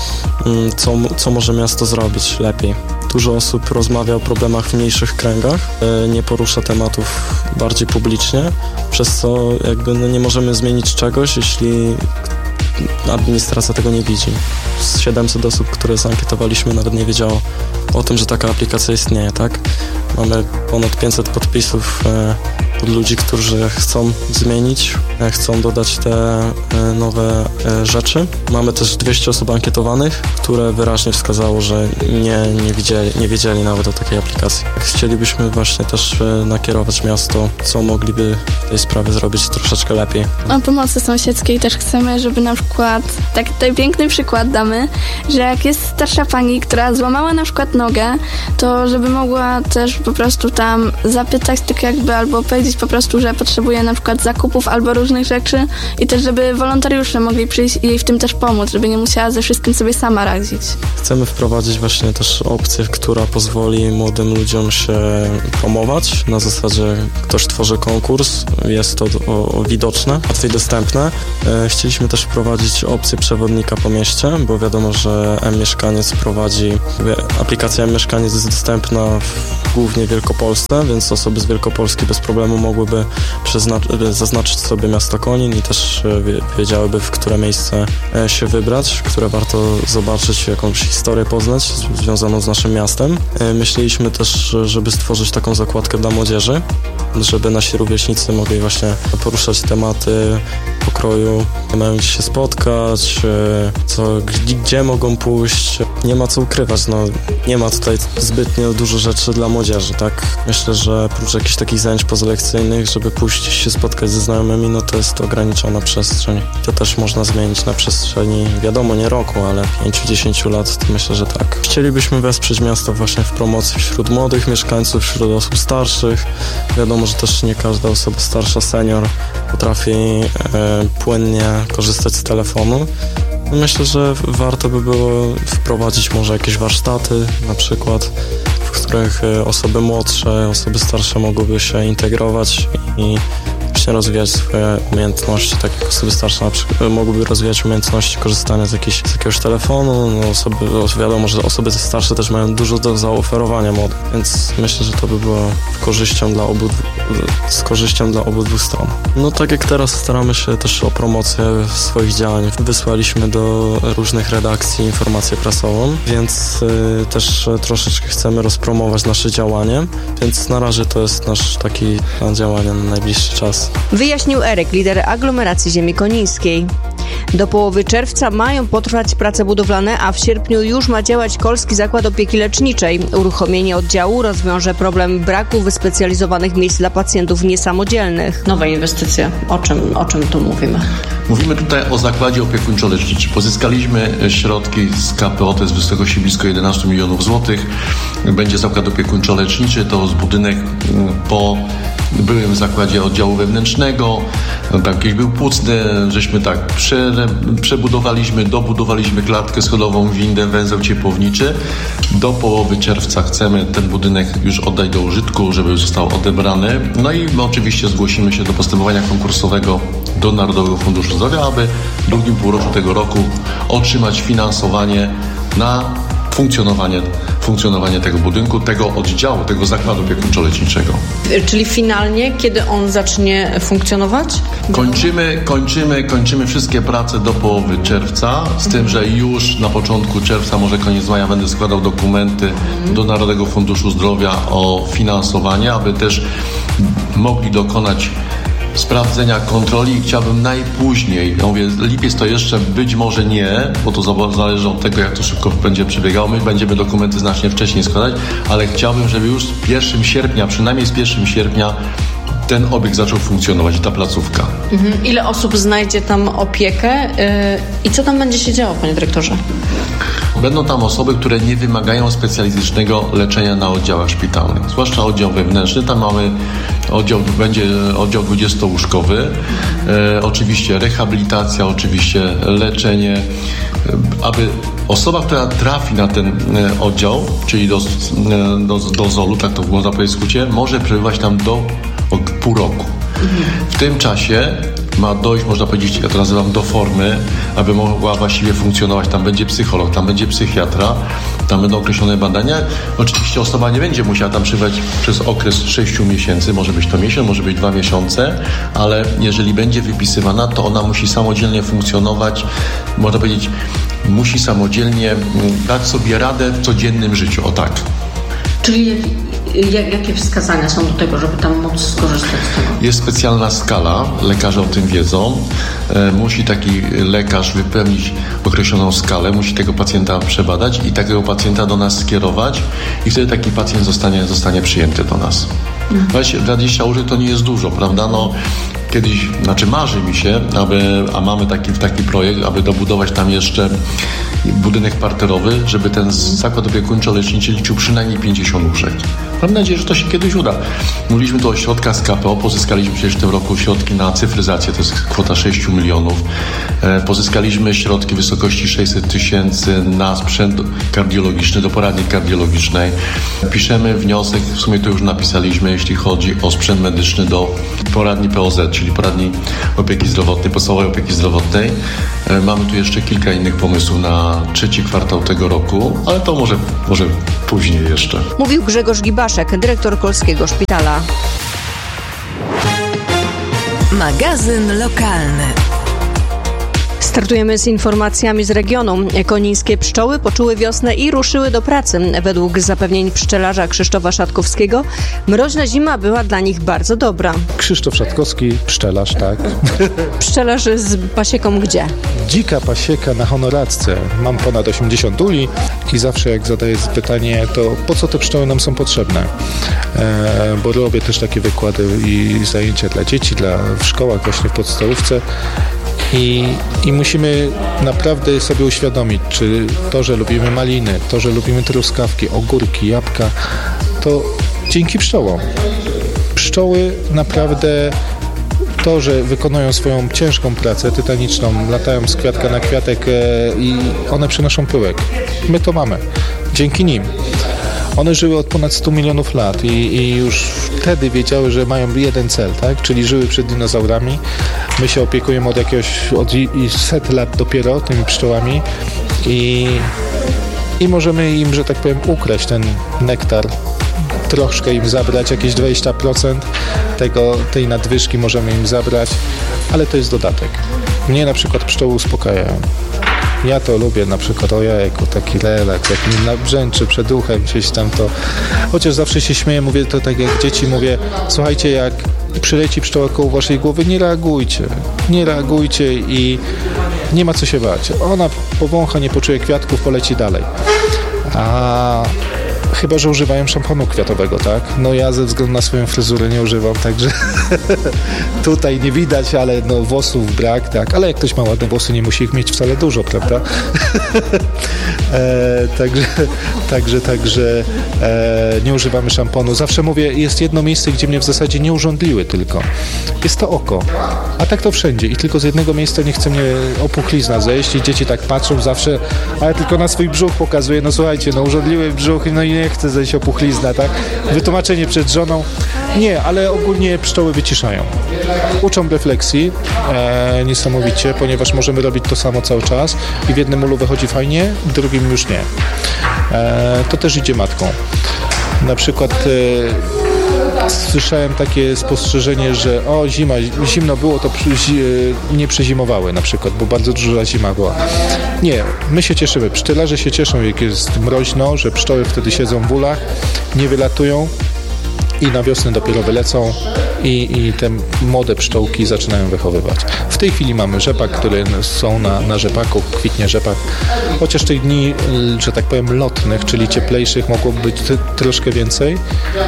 co, co może miasto zrobić lepiej. Dużo osób rozmawia o problemach w mniejszych kręgach, nie porusza tematów bardziej publicznie, przez co jakby no, nie możemy zmienić czegoś, jeśli administracja tego nie widzi. Z siedemset osób, które zankietowaliśmy, nawet nie wiedziało o tym, że taka aplikacja istnieje, tak? Mamy ponad pięćset podpisów e, od ludzi, którzy chcą zmienić, e, chcą dodać te e, nowe e, rzeczy. Mamy też dwieście osób ankietowanych, które wyraźnie wskazało, że nie, nie, widzieli, nie wiedzieli nawet o takiej aplikacji. Chcielibyśmy właśnie też e, nakierować miasto, co mogliby w tej sprawie zrobić troszeczkę lepiej. O pomocy sąsiedzkiej też chcemy, żeby na przykład, tak tutaj piękny przykład damy, że jak jest starsza pani, która złamała na przykład nogę, to żeby mogła też po prostu tam zapytać tak jakby, albo powiedzieć po prostu, że potrzebuje na przykład zakupów albo różnych rzeczy i też żeby wolontariusze mogli przyjść i jej w tym też pomóc, żeby nie musiała ze wszystkim sobie sama radzić. Chcemy wprowadzić właśnie też opcję, która pozwoli młodym ludziom się promować. Na zasadzie ktoś tworzy konkurs, jest to o, o widoczne, łatwiej dostępne. E, chcieliśmy też wprowadzić opcję przewodnika po mieście, bo wiadomo, że M-Mieszkaniec prowadzi, aplikacja M-Mieszkaniec jest dostępna w, głównie w Wielkopolsce, więc osoby z Wielkopolski bez problemu mogłyby przezna- zaznaczyć sobie miasto Konin i też wiedziałyby, w które miejsce się wybrać, które warto zobaczyć, jakąś historię poznać związaną z naszym miastem. Myśleliśmy też, żeby stworzyć taką zakładkę dla młodzieży, żeby nasi rówieśnicy mogli właśnie poruszać tematy pokroju, mają gdzie się spotkać, co, gdzie mogą pójść. Nie ma co ukrywać, no nie ma tutaj zbytnio dużo rzeczy dla młodzieży, tak? Myślę, że oprócz jakichś takich zajęć pozalekcyjnych, żeby pójść się spotkać ze znajomymi, no to jest ograniczona przestrzeń. To też można zmienić na przestrzeni, wiadomo, nie roku, ale pięć do dziesięciu lat, to myślę, że tak. Chcielibyśmy wesprzeć miasto właśnie w promocji wśród młodych mieszkańców, wśród osób starszych. Wiadomo, że też nie każda osoba starsza, senior potrafi e, płynnie korzystać z telefonu. Myślę, że warto by było wprowadzić może jakieś warsztaty na przykład, w których osoby młodsze, osoby starsze mogłyby się integrować i właśnie rozwijać swoje umiejętności, tak jak osoby starsze na przykład mogłyby rozwijać umiejętności korzystania z, jakiejś, z jakiegoś telefonu. No osoby, wiadomo, że osoby starsze też mają dużo do zaoferowania młodych, więc myślę, że to by było korzyścią dla obu, z korzyścią dla obydwu stron. No tak jak teraz staramy się też o promocję swoich działań. Wysłaliśmy do różnych redakcji informację prasową, więc y, też troszeczkę chcemy rozpromować nasze działanie, więc na razie to jest nasz taki plan działania na najbliższy czas. Wyjaśnił Eryk, lider aglomeracji ziemi konińskiej. Do połowy czerwca mają potrwać prace budowlane, a w sierpniu już ma działać Kolski Zakład Opieki Leczniczej. Uruchomienie oddziału rozwiąże problem braku wyspecjalizowanych miejsc dla pacjentów niesamodzielnych. Nowe inwestycje. O czym, o czym tu mówimy? Mówimy tutaj o Zakładzie Opiekuńczo-Leczniczym. Pozyskaliśmy środki z K P O, to jest w wysokości blisko jedenaście milionów złotych. Będzie Zakład Opiekuńczo-Leczniczy, to jest budynek po byłym zakładzie oddziału wewnętrznego, tam kiedyś był płucny, żeśmy tak prze, przebudowaliśmy, dobudowaliśmy klatkę schodową, windę, węzeł ciepłowniczy. Do połowy czerwca chcemy ten budynek już oddać do użytku, żeby został odebrany. No i oczywiście zgłosimy się do postępowania konkursowego do Narodowego Funduszu Zdrowia, aby w drugim półroczu tego roku otrzymać finansowanie na funkcjonowanie, funkcjonowanie tego budynku, tego oddziału, tego zakładu opiekuńczo-leczniczego. Czyli finalnie, kiedy on zacznie funkcjonować? Kończymy, kończymy, kończymy wszystkie prace do połowy czerwca, z tym, że już na początku czerwca, może koniec maja, będę składał dokumenty do Narodowego Funduszu Zdrowia o finansowanie, aby też mogli dokonać sprawdzenia, kontroli i chciałbym najpóźniej, ja mówię, lipiec to jeszcze być może nie, bo to zależy od tego, jak to szybko będzie przebiegało. My będziemy dokumenty znacznie wcześniej składać, ale chciałbym, żeby już z pierwszego sierpnia, przynajmniej z pierwszego sierpnia ten obiekt zaczął funkcjonować, ta placówka. Mhm. Ile osób znajdzie tam opiekę yy, i co tam będzie się działo, panie dyrektorze? Będą tam osoby, które nie wymagają specjalistycznego leczenia na oddziałach szpitalnych, zwłaszcza oddział wewnętrzny. Tam mamy oddział, będzie oddział dwudziestołóżkowy, e, oczywiście rehabilitacja, oczywiście leczenie, e, aby osoba, która trafi na ten e, oddział, czyli do, e, do, do zolu, tak to można powiedzieć w skrócie, może przebywać tam do o, pół roku. W tym czasie ma dojść, można powiedzieć, ja to nazywam, do formy, aby mogła właściwie funkcjonować. Tam będzie psycholog, tam będzie psychiatra, tam będą określone badania. Oczywiście osoba nie będzie musiała tam przebywać przez okres sześciu miesięcy, może być to miesiąc, może być dwa miesiące, ale jeżeli będzie wypisywana, to ona musi samodzielnie funkcjonować, można powiedzieć, musi samodzielnie dać sobie radę w codziennym życiu, o tak. Czyli jak, jakie wskazania są do tego, żeby tam móc skorzystać z tego? Jest specjalna skala, lekarze o tym wiedzą. E, musi taki lekarz wypełnić określoną skalę, musi tego pacjenta przebadać i takiego pacjenta do nas skierować i wtedy taki pacjent zostanie, zostanie przyjęty do nas. Mhm. dwadzieścia łóżek to nie jest dużo, prawda? No, kiedyś, znaczy marzy mi się, aby, a mamy taki, taki projekt, aby dobudować tam jeszcze budynek parterowy, żeby ten zakład opiekuńczo-leczniczy liczył przynajmniej pięćdziesiąt łóżek. Mam nadzieję, że to się kiedyś uda. Mówiliśmy tu o środkach z K P O, pozyskaliśmy przecież w tym roku środki na cyfryzację, to jest kwota sześć milionów. E, pozyskaliśmy środki w wysokości sześćset tysięcy na sprzęt kardiologiczny, do poradni kardiologicznej. Piszemy wniosek, w sumie to już napisaliśmy, jeśli chodzi o sprzęt medyczny do poradni P O Z, czyli poradni opieki zdrowotnej, podstawowej opieki zdrowotnej. E, mamy tu jeszcze kilka innych pomysłów na trzeci kwartał tego roku, ale to może, może później jeszcze. Mówił Grzegorz Gibaszek, dyrektor Kolskiego Szpitala. Magazyn lokalny. Startujemy z informacjami z regionu. Konińskie pszczoły poczuły wiosnę i ruszyły do pracy. Według zapewnień pszczelarza Krzysztofa Szatkowskiego mroźna zima była dla nich bardzo dobra. Krzysztof Szatkowski, pszczelarz, tak. Pszczelarz z pasieką gdzie? Dzika pasieka na Honoracce. Mam ponad osiemdziesiąt uli i zawsze jak zadaję pytanie, to po co te pszczoły nam są potrzebne? E, bo robię też takie wykłady i zajęcia dla dzieci, dla, w szkołach, właśnie w podstawówce. I, I musimy naprawdę sobie uświadomić, czy to, że lubimy maliny, to, że lubimy truskawki, ogórki, jabłka, to dzięki pszczołom. Pszczoły naprawdę to, że wykonują swoją ciężką pracę tytaniczną, latają z kwiatka na kwiatek e, i one przynoszą pyłek. My to mamy. Dzięki nim. One żyły od ponad stu milionów lat i, i już wtedy wiedziały, że mają jeden cel, tak? Czyli żyły przed dinozaurami. My się opiekujemy od jakiegoś, od i, i set lat dopiero tymi pszczołami i, i możemy im, że tak powiem, ukraść ten nektar, troszkę im zabrać, jakieś dwadzieścia procent tego, tej nadwyżki możemy im zabrać, ale to jest dodatek. Mnie na przykład pszczoły uspokajają. Ja to lubię, na przykład, ojejku, taki relaks, jak mi nabrzęczy przed uchem gdzieś tam to. Chociaż zawsze się śmieję, mówię to tak jak dzieci, mówię, słuchajcie, jak przyleci pszczoła koło waszej głowy, nie reagujcie, nie reagujcie i nie ma co się bać. Ona powącha, nie poczuje kwiatków, poleci dalej. A chyba że używają szamponu kwiatowego, tak? No ja ze względu na swoją fryzurę nie używam, także tutaj nie widać, ale no włosów brak, tak? Ale jak ktoś ma ładne włosy, nie musi ich mieć wcale dużo, prawda? e, także, także, także e, nie używamy szamponu. Zawsze mówię, jest jedno miejsce, gdzie mnie w zasadzie nie urządliły tylko. Jest to oko. A tak to wszędzie. I tylko z jednego miejsca nie chce mnie opuchlizna zejść i dzieci tak patrzą zawsze, ale tylko na swój brzuch pokazuje, no słuchajcie, no urządliły brzuch, no i nie chce zejść opuchlizna, tak? Wytłumaczenie przed żoną. Nie, ale ogólnie pszczoły wyciszają. Uczą refleksji e, niesamowicie, ponieważ możemy robić to samo cały czas i w jednym ulu wychodzi fajnie, w drugim już nie. E, to też idzie matką. Na przykład e, słyszałem takie spostrzeżenie, że o zima, zimno było, to przy, nie przezimowały na przykład, bo bardzo duża zima była. Nie, my się cieszymy, pszczelarze się cieszą, jak jest mroźno, że pszczoły wtedy siedzą w ulach, nie wylatują i na wiosnę dopiero wylecą i, i te młode pszczółki zaczynają wychowywać. W tej chwili mamy rzepak, które są na, na rzepaku, kwitnie rzepak. Chociaż tych dni, że tak powiem, lotnych, czyli cieplejszych mogłoby być t- troszkę więcej.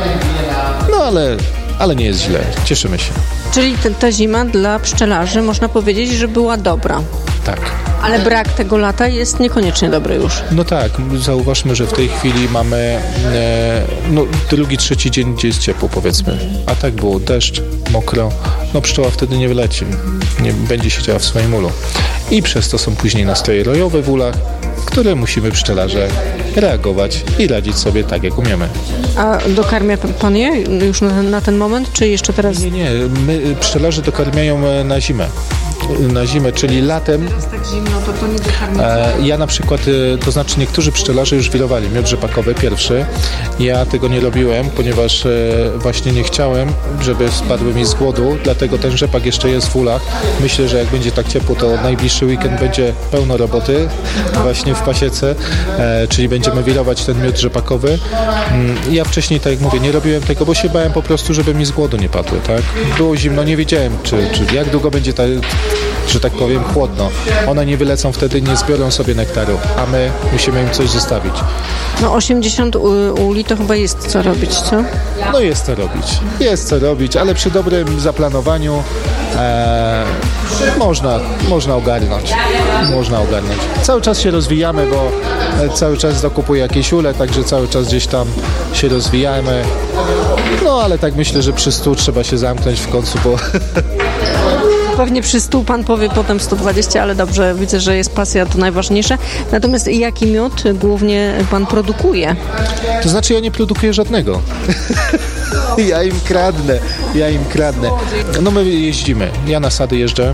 No ale, ale nie jest źle. Cieszymy się. Czyli te, ta zima dla pszczelarzy można powiedzieć, że była dobra. Tak. Ale brak tego lata jest niekoniecznie dobry już. No tak, zauważmy, że w tej chwili mamy e, no, drugi, trzeci dzień, gdzie jest ciepło, powiedzmy. A tak było deszcz, mokro. No pszczoła wtedy nie wyleci. Nie będzie siedziała w swoim ulu. I przez to są później nastroje rojowe w ulach, które musimy pszczelarze reagować i radzić sobie tak, jak umiemy. A dokarmia pan je już na, na ten moment, czy jeszcze teraz? Nie, nie. My pszczelarze dokarmiają na zimę. Na zimę, czyli latem. Jest tak zimno, to to nie dokarmia. E, ja na przykład, e, to znaczy niektórzy pszczelarze już wirowali miód rzepakowy pierwszy. Ja tego nie robiłem, ponieważ e, właśnie nie chciałem, żeby spadły mi z głodu, dlatego ten rzepak jeszcze jest w ulach. Myślę, że jak będzie tak ciepło, to najbliższy weekend będzie pełno roboty właśnie w pasiece, e, czyli będziemy wirować ten miód rzepakowy. Mm, ja wcześniej, tak jak mówię, nie robiłem tego, bo się bałem po prostu, żeby mi z głodu nie padły, tak? Było zimno, nie wiedziałem, czy, czy jak długo będzie ta, że tak powiem, chłodno. One nie wylecą wtedy, nie zbiorą sobie nektaru, a my musimy im coś zostawić. No osiemdziesiąt uli to chyba jest co robić, co? No jest co robić. Jest co robić, ale przy dobrym zaplanowaniu e, można, można ogarnąć. Można ogarnąć. Cały czas się rozwijamy, bo cały czas dokupuję jakieś ule, także cały czas gdzieś tam się rozwijamy. No ale tak myślę, że przy stu trzeba się zamknąć w końcu, bo... Pewnie przy stu pan powie potem sto dwadzieścia, ale dobrze, widzę, że jest pasja, to najważniejsze. Natomiast jaki miód głównie pan produkuje? To znaczy ja nie produkuję żadnego. Ja im kradnę, ja im kradnę. No my jeździmy, ja na sady jeżdżę,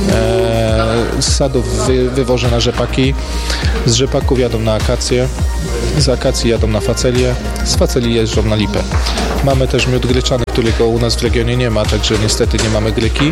e, z sadów wy, wywożę na rzepaki, z rzepaków jadą na akacje, z akacji jadą na facelię, z faceli jeżdżą na lipę. Mamy też miód gryczany, którego u nas w regionie nie ma, także niestety nie mamy gryki.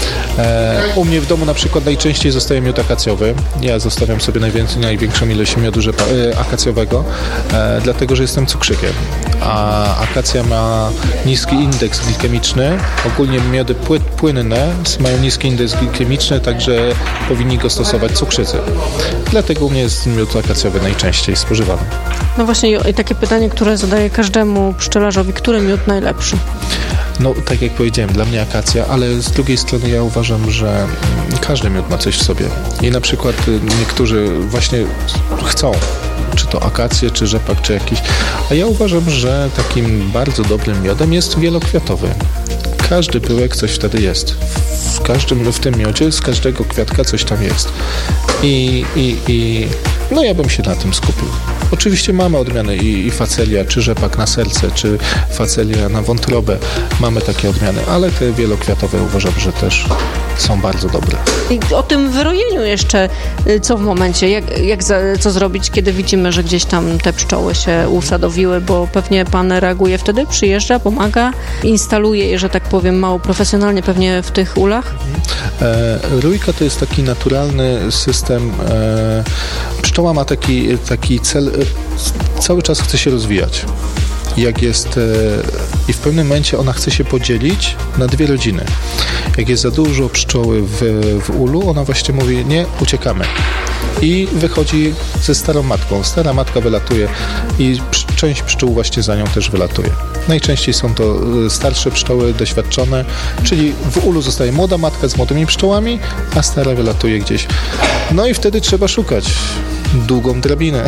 E, u mnie w domu na przykład najczęściej zostaje miód akacjowy. Ja zostawiam sobie najwięcej, największą ilość miodu rzepa, e, akacjowego, e, dlatego że jestem cukrzykiem. A akacja ma niski indeks glikemiczny. Ogólnie miody pły, płynne mają niski indeks glikemiczny, także powinni go stosować cukrzycy. Dlatego u mnie jest miód akacjowy najczęściej spożywany. No właśnie i takie pytanie, które zadaję każdemu pszczelarzowi, który miód najlepszy? No, tak jak powiedziałem, dla mnie akacja, ale z drugiej strony ja uważam, że każdy miód ma coś w sobie. I na przykład niektórzy właśnie chcą, czy to akację, czy rzepak, czy jakiś. A ja uważam, że takim bardzo dobrym miodem jest wielokwiatowy. Każdy pyłek coś wtedy jest. W każdym, w tym miodzie z każdego kwiatka coś tam jest. I, i, i no ja bym się na tym skupił. Oczywiście mamy odmiany i, i facelia, czy rzepak na serce, czy facelia na wątrobę. Mamy takie odmiany, ale te wielokwiatowe uważam, że też są bardzo dobre. I o tym wyrojeniu jeszcze, co w momencie, jak, jak za, co zrobić, kiedy widzimy, że gdzieś tam te pszczoły się usadowiły, bo pewnie pan reaguje wtedy, przyjeżdża, pomaga, instaluje je, że tak powiem, mało profesjonalnie pewnie w tych ulach? E, rójka to jest taki naturalny system. E, pszczoła ma taki, taki cel, e, cały czas chce się rozwijać. Jak jest e, i w pewnym momencie ona chce się podzielić na dwie rodziny. Jak jest za dużo pszczoły w, w ulu, ona właśnie mówi, nie, uciekamy. I wychodzi ze starą matką. Stara matka wylatuje i psz- część pszczół właśnie za nią też wylatuje. Najczęściej są to starsze pszczoły, doświadczone, czyli w ulu zostaje młoda matka z młodymi pszczołami, a stara wylatuje gdzieś. No i wtedy trzeba szukać długą drabinę.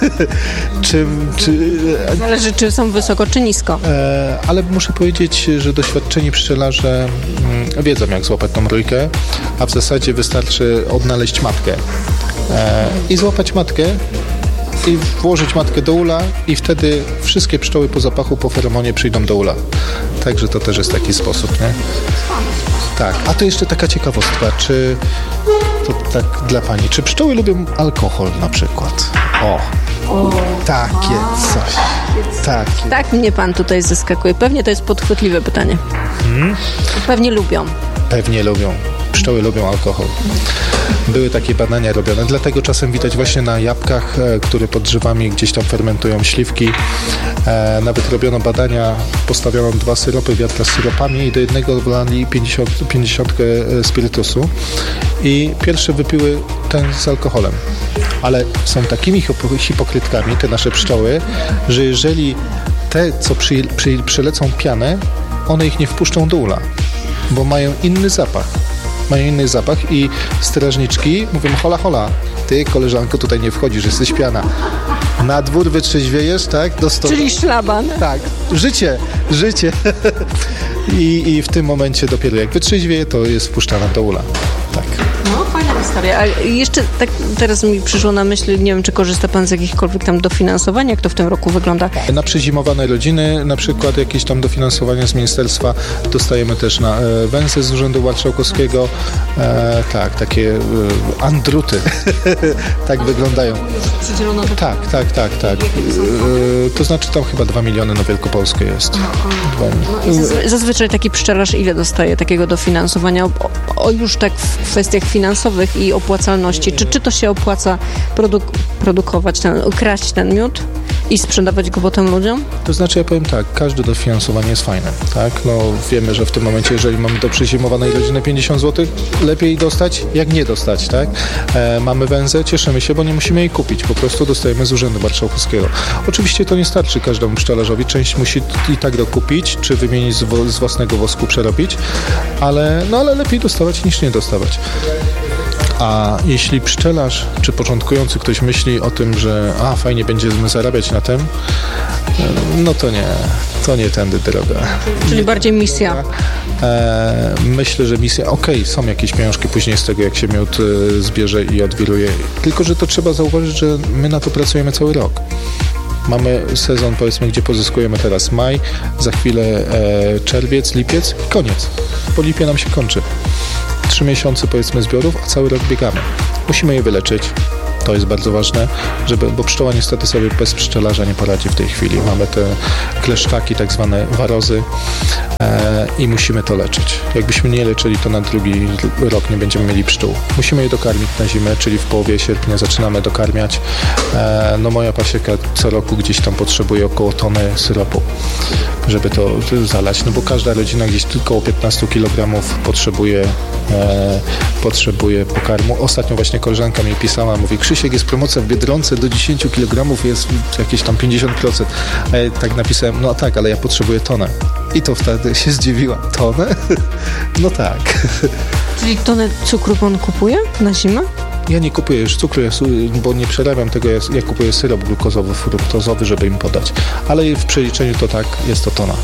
czy, czy, Zależy, czy są wysoko, czy nisko. E, ale muszę powiedzieć, że doświadczeni pszczelarze mm, wiedzą, jak złapać tą rójkę, a w zasadzie wystarczy odnaleźć matkę e, i złapać matkę i włożyć matkę do ula i wtedy wszystkie pszczoły po zapachu, po feromonie przyjdą do ula. Tak Także to też jest taki sposób, nie? Tak, a to jeszcze taka ciekawostka, czy to tak dla pani, czy pszczoły lubią alkohol na przykład? O, o takie coś. Takie. Tak mnie pan tutaj zaskakuje. Pewnie to jest podchwytliwe pytanie. Hmm? Pewnie lubią. Pewnie lubią. Pszczoły lubią alkohol. Były takie badania robione, dlatego czasem widać właśnie na jabłkach, e, które pod drzewami gdzieś tam fermentują śliwki. E, nawet robiono badania, postawiono dwa syropy, wiadra z syropami i do jednego wlali pięćdziesiąt, pięćdziesiąt spirytusu i pierwsze wypiły ten z alkoholem. Ale są takimi hipokrytkami, te nasze pszczoły, że jeżeli te, co przy, przy, przylecą pianę, one ich nie wpuszczą do ula, bo mają inny zapach. Mają inny zapach i strażniczki mówią: hola, hola, ty, koleżanko, tutaj nie wchodzisz, jesteś piana. Na dwór wytrzeźwiejesz, tak? Do stołu. Czyli szlaban. Tak, życie, życie. I, I w tym momencie dopiero jak wytrzeźwieje, to jest wpuszczana do ula. Tak. No, fajna historia. A jeszcze tak teraz mi przyszło na myśl, nie wiem, czy korzysta pan z jakichkolwiek tam dofinansowania, jak to w tym roku wygląda? Na przezimowane rodziny, na przykład jakieś tam dofinansowania z ministerstwa, dostajemy też na e, węzy z Urzędu Marszałkowskiego. E, tak, takie e, andruty. Tak wyglądają. Przydzielono do... Tak, tak, tak, tak. E, to znaczy tam chyba dwa miliony na Wielkopolskę jest. No i zazwy- zazwyczaj taki pszczelarz ile dostaje takiego dofinansowania? O, o już tak w kwestiach finansowych i opłacalności. Czy, czy to się opłaca produk- produkować, ten, kraść ten miód i sprzedawać go potem ludziom? To znaczy, ja powiem tak, każde dofinansowanie jest fajne, tak? No wiemy, że w tym momencie, jeżeli mamy do przezimowanej rodziny pięćdziesiąt złotych, lepiej dostać, jak nie dostać, tak? E, mamy węzę, cieszymy się, bo nie musimy jej kupić, po prostu dostajemy z Urzędu Marszałkowskiego. Oczywiście to nie starczy każdemu pszczelarzowi, część musi i tak dokupić, czy wymienić z, wo- z własnego wosku, przerobić, ale, no, ale lepiej dostawać niż nie dostawać. A jeśli pszczelarz czy początkujący ktoś myśli o tym, że a fajnie będziemy zarabiać na tym, no to nie, to nie tędy droga. Czyli bardziej misja. E, myślę, że misja, okej, okay, są jakieś pieniążki później z tego, jak się miód e, zbierze i odwiruje, tylko że to trzeba zauważyć, że my na to pracujemy cały rok. Mamy sezon, powiedzmy, gdzie pozyskujemy teraz maj, za chwilę e, czerwiec, lipiec i koniec. Po lipie nam się kończy. Trzy miesiące, powiedzmy, zbiorów, a cały rok biegamy. Musimy je wyleczyć. To jest bardzo ważne, żeby, bo pszczoła niestety sobie bez pszczelarza nie poradzi w tej chwili. Mamy te kleszczaki, tak zwane warozy e, i musimy to leczyć. Jakbyśmy nie leczyli, to na drugi rok nie będziemy mieli pszczół. Musimy je dokarmić na zimę, czyli w połowie sierpnia zaczynamy dokarmiać. E, no moja pasieka co roku gdzieś tam potrzebuje około tony syropu, żeby to zalać, no bo każda rodzina gdzieś tylko około piętnaście kilogramów potrzebuje, e, potrzebuje pokarmu. Ostatnio właśnie koleżanka mi pisała, mówi: Krzysiek, jest promocja w Biedronce, do dziesięć kilogramów jest jakieś tam pięćdziesiąt procent. A ja tak napisałem: no tak, ale ja potrzebuję tonę. I to wtedy się zdziwiła. Tonę? No tak. Czyli tonę cukru pan kupuje na zimę? Ja nie kupuję już cukru, bo nie przerabiam tego, ja, ja kupuję syrop glukozowy, fruktozowy, żeby im podać. Ale w przeliczeniu to tak, jest to tona.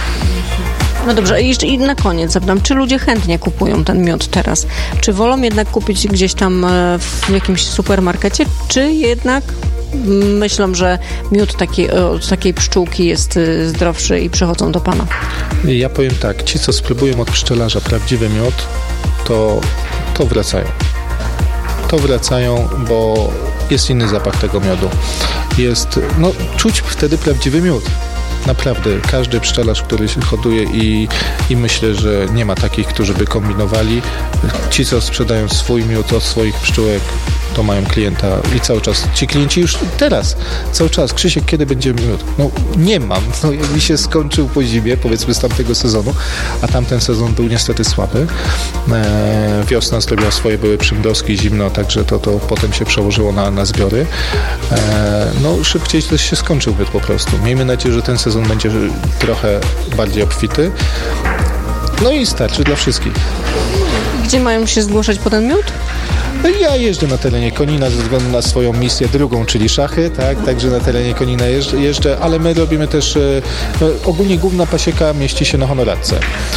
No dobrze, i jeszcze i na koniec zapytam, czy ludzie chętnie kupują ten miód teraz? Czy wolą jednak kupić gdzieś tam w jakimś supermarkecie, czy jednak myślą, że miód taki, od takiej pszczółki jest zdrowszy i przychodzą do pana? Ja powiem tak, ci, co spróbują od pszczelarza prawdziwy miód, to, to wracają. To wracają, bo jest inny zapach tego miodu. Jest, no, czuć wtedy prawdziwy miód. Naprawdę, każdy pszczelarz, który się hoduje i, i myślę, że nie ma takich, którzy by kombinowali. Ci, co sprzedają swój miód od swoich pszczółek, to mają klienta i cały czas, ci klienci już teraz, cały czas: Krzysiek, kiedy będzie miód? No nie mam, no jak mi się skończył po zimie, powiedzmy z tamtego sezonu, a tamten sezon był niestety słaby. E, wiosna zrobiła swoje, były przymrozki, zimno, także to, to potem się przełożyło na, na zbiory. E, no szybciej też się skończył miód po prostu. Miejmy nadzieję, że ten sezon będzie trochę bardziej obfity. No i starczy dla wszystkich. Gdzie mają się zgłaszać po ten miód? Ja jeżdżę na terenie Konina ze względu na swoją misję drugą, czyli szachy, tak, także na terenie Konina jeżdżę, jeżdżę, ale my robimy też, e, ogólnie główna pasieka mieści się na Honoradce.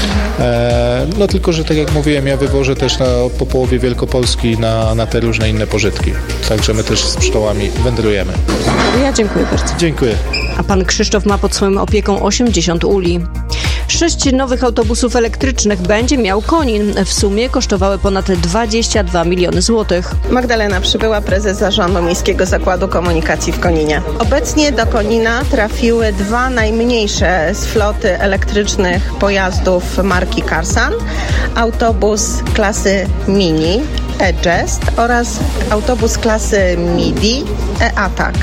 E, no tylko, że tak jak mówiłem, ja wywożę też na, po połowie Wielkopolski na, na te różne inne pożytki, także my też z pszczołami wędrujemy. Ja dziękuję bardzo. Dziękuję. A pan Krzysztof ma pod swoją opieką osiemdziesiąt uli. Sześć nowych autobusów elektrycznych będzie miał Konin. W sumie kosztowały ponad dwadzieścia dwa miliony złotych. Magdalena Przybyła, prezes zarządu Miejskiego Zakładu Komunikacji w Koninie. Obecnie do Konina trafiły dwa najmniejsze z floty elektrycznych pojazdów marki Karsan. Autobus klasy Mini E-Jest oraz autobus klasy Midi E-Atak.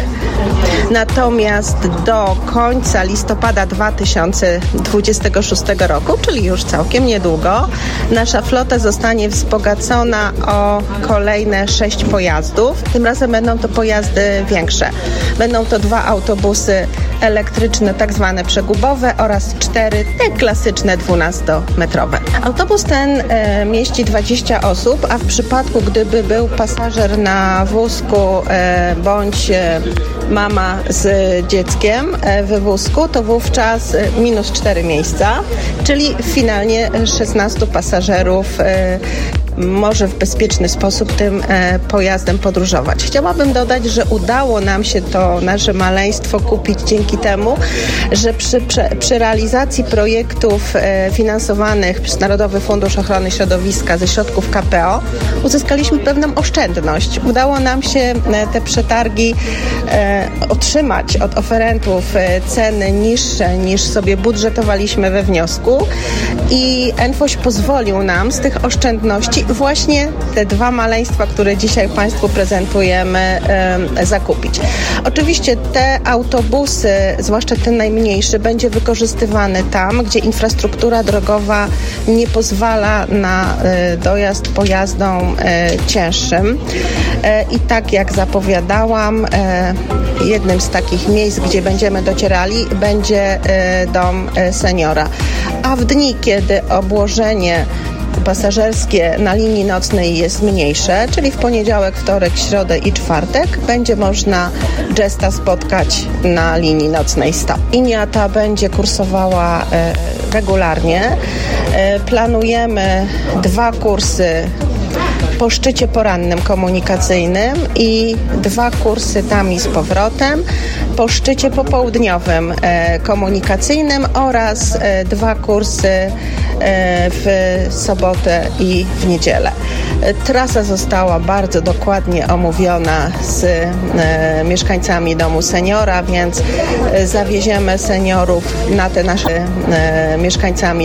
Natomiast do końca listopada dwa tysiące dwudziestego szóstego roku, czyli już całkiem niedługo, nasza flota zostanie wzbogacona o kolejne sześć pojazdów. Tym razem będą to pojazdy większe. Będą to dwa autobusy elektryczne, tak zwane przegubowe oraz cztery te klasyczne dwunastometrowe. Autobus ten e, mieści dwadzieścia osób, a w przypadku, gdyby był pasażer na wózku e, bądź e, mama z dzieckiem e, w wózku, to wówczas e, minus cztery miejsca, czyli finalnie szesnastu pasażerów e, może w bezpieczny sposób tym e, pojazdem podróżować. Chciałabym dodać, że udało nam się to nasze maleństwo kupić dzięki temu, że przy, przy, przy realizacji projektów e, finansowanych przez Narodowy Fundusz Ochrony Środowiska ze środków K P O uzyskaliśmy pewną oszczędność. Udało nam się e, te przetargi e, otrzymać od oferentów e, ceny niższe niż sobie budżetowaliśmy we wniosku i Enfoś pozwolił nam z tych oszczędności właśnie te dwa maleństwa, które dzisiaj Państwu prezentujemy, e, zakupić. Oczywiście te autobusy, zwłaszcza ten najmniejszy, będzie wykorzystywany tam, gdzie infrastruktura drogowa nie pozwala na e, dojazd pojazdom e, cięższym. E, I tak jak zapowiadałam, e, jednym z takich miejsc, gdzie będziemy docierali, będzie e, dom e, seniora. A w dni, kiedy obłożenie pasażerskie na linii nocnej jest mniejsze, czyli w poniedziałek, wtorek, środę i czwartek, będzie można Jesta spotkać na linii nocnej sto. Linia ta będzie kursowała e, regularnie. E, planujemy dwa kursy po szczycie porannym komunikacyjnym i dwa kursy tam i z powrotem po szczycie popołudniowym e, komunikacyjnym oraz e, dwa kursy e, w sobotę i w niedzielę. E, trasa została bardzo dokładnie omówiona z e, mieszkańcami domu seniora, więc e, zawieziemy seniorów na te nasze e, mieszkańcami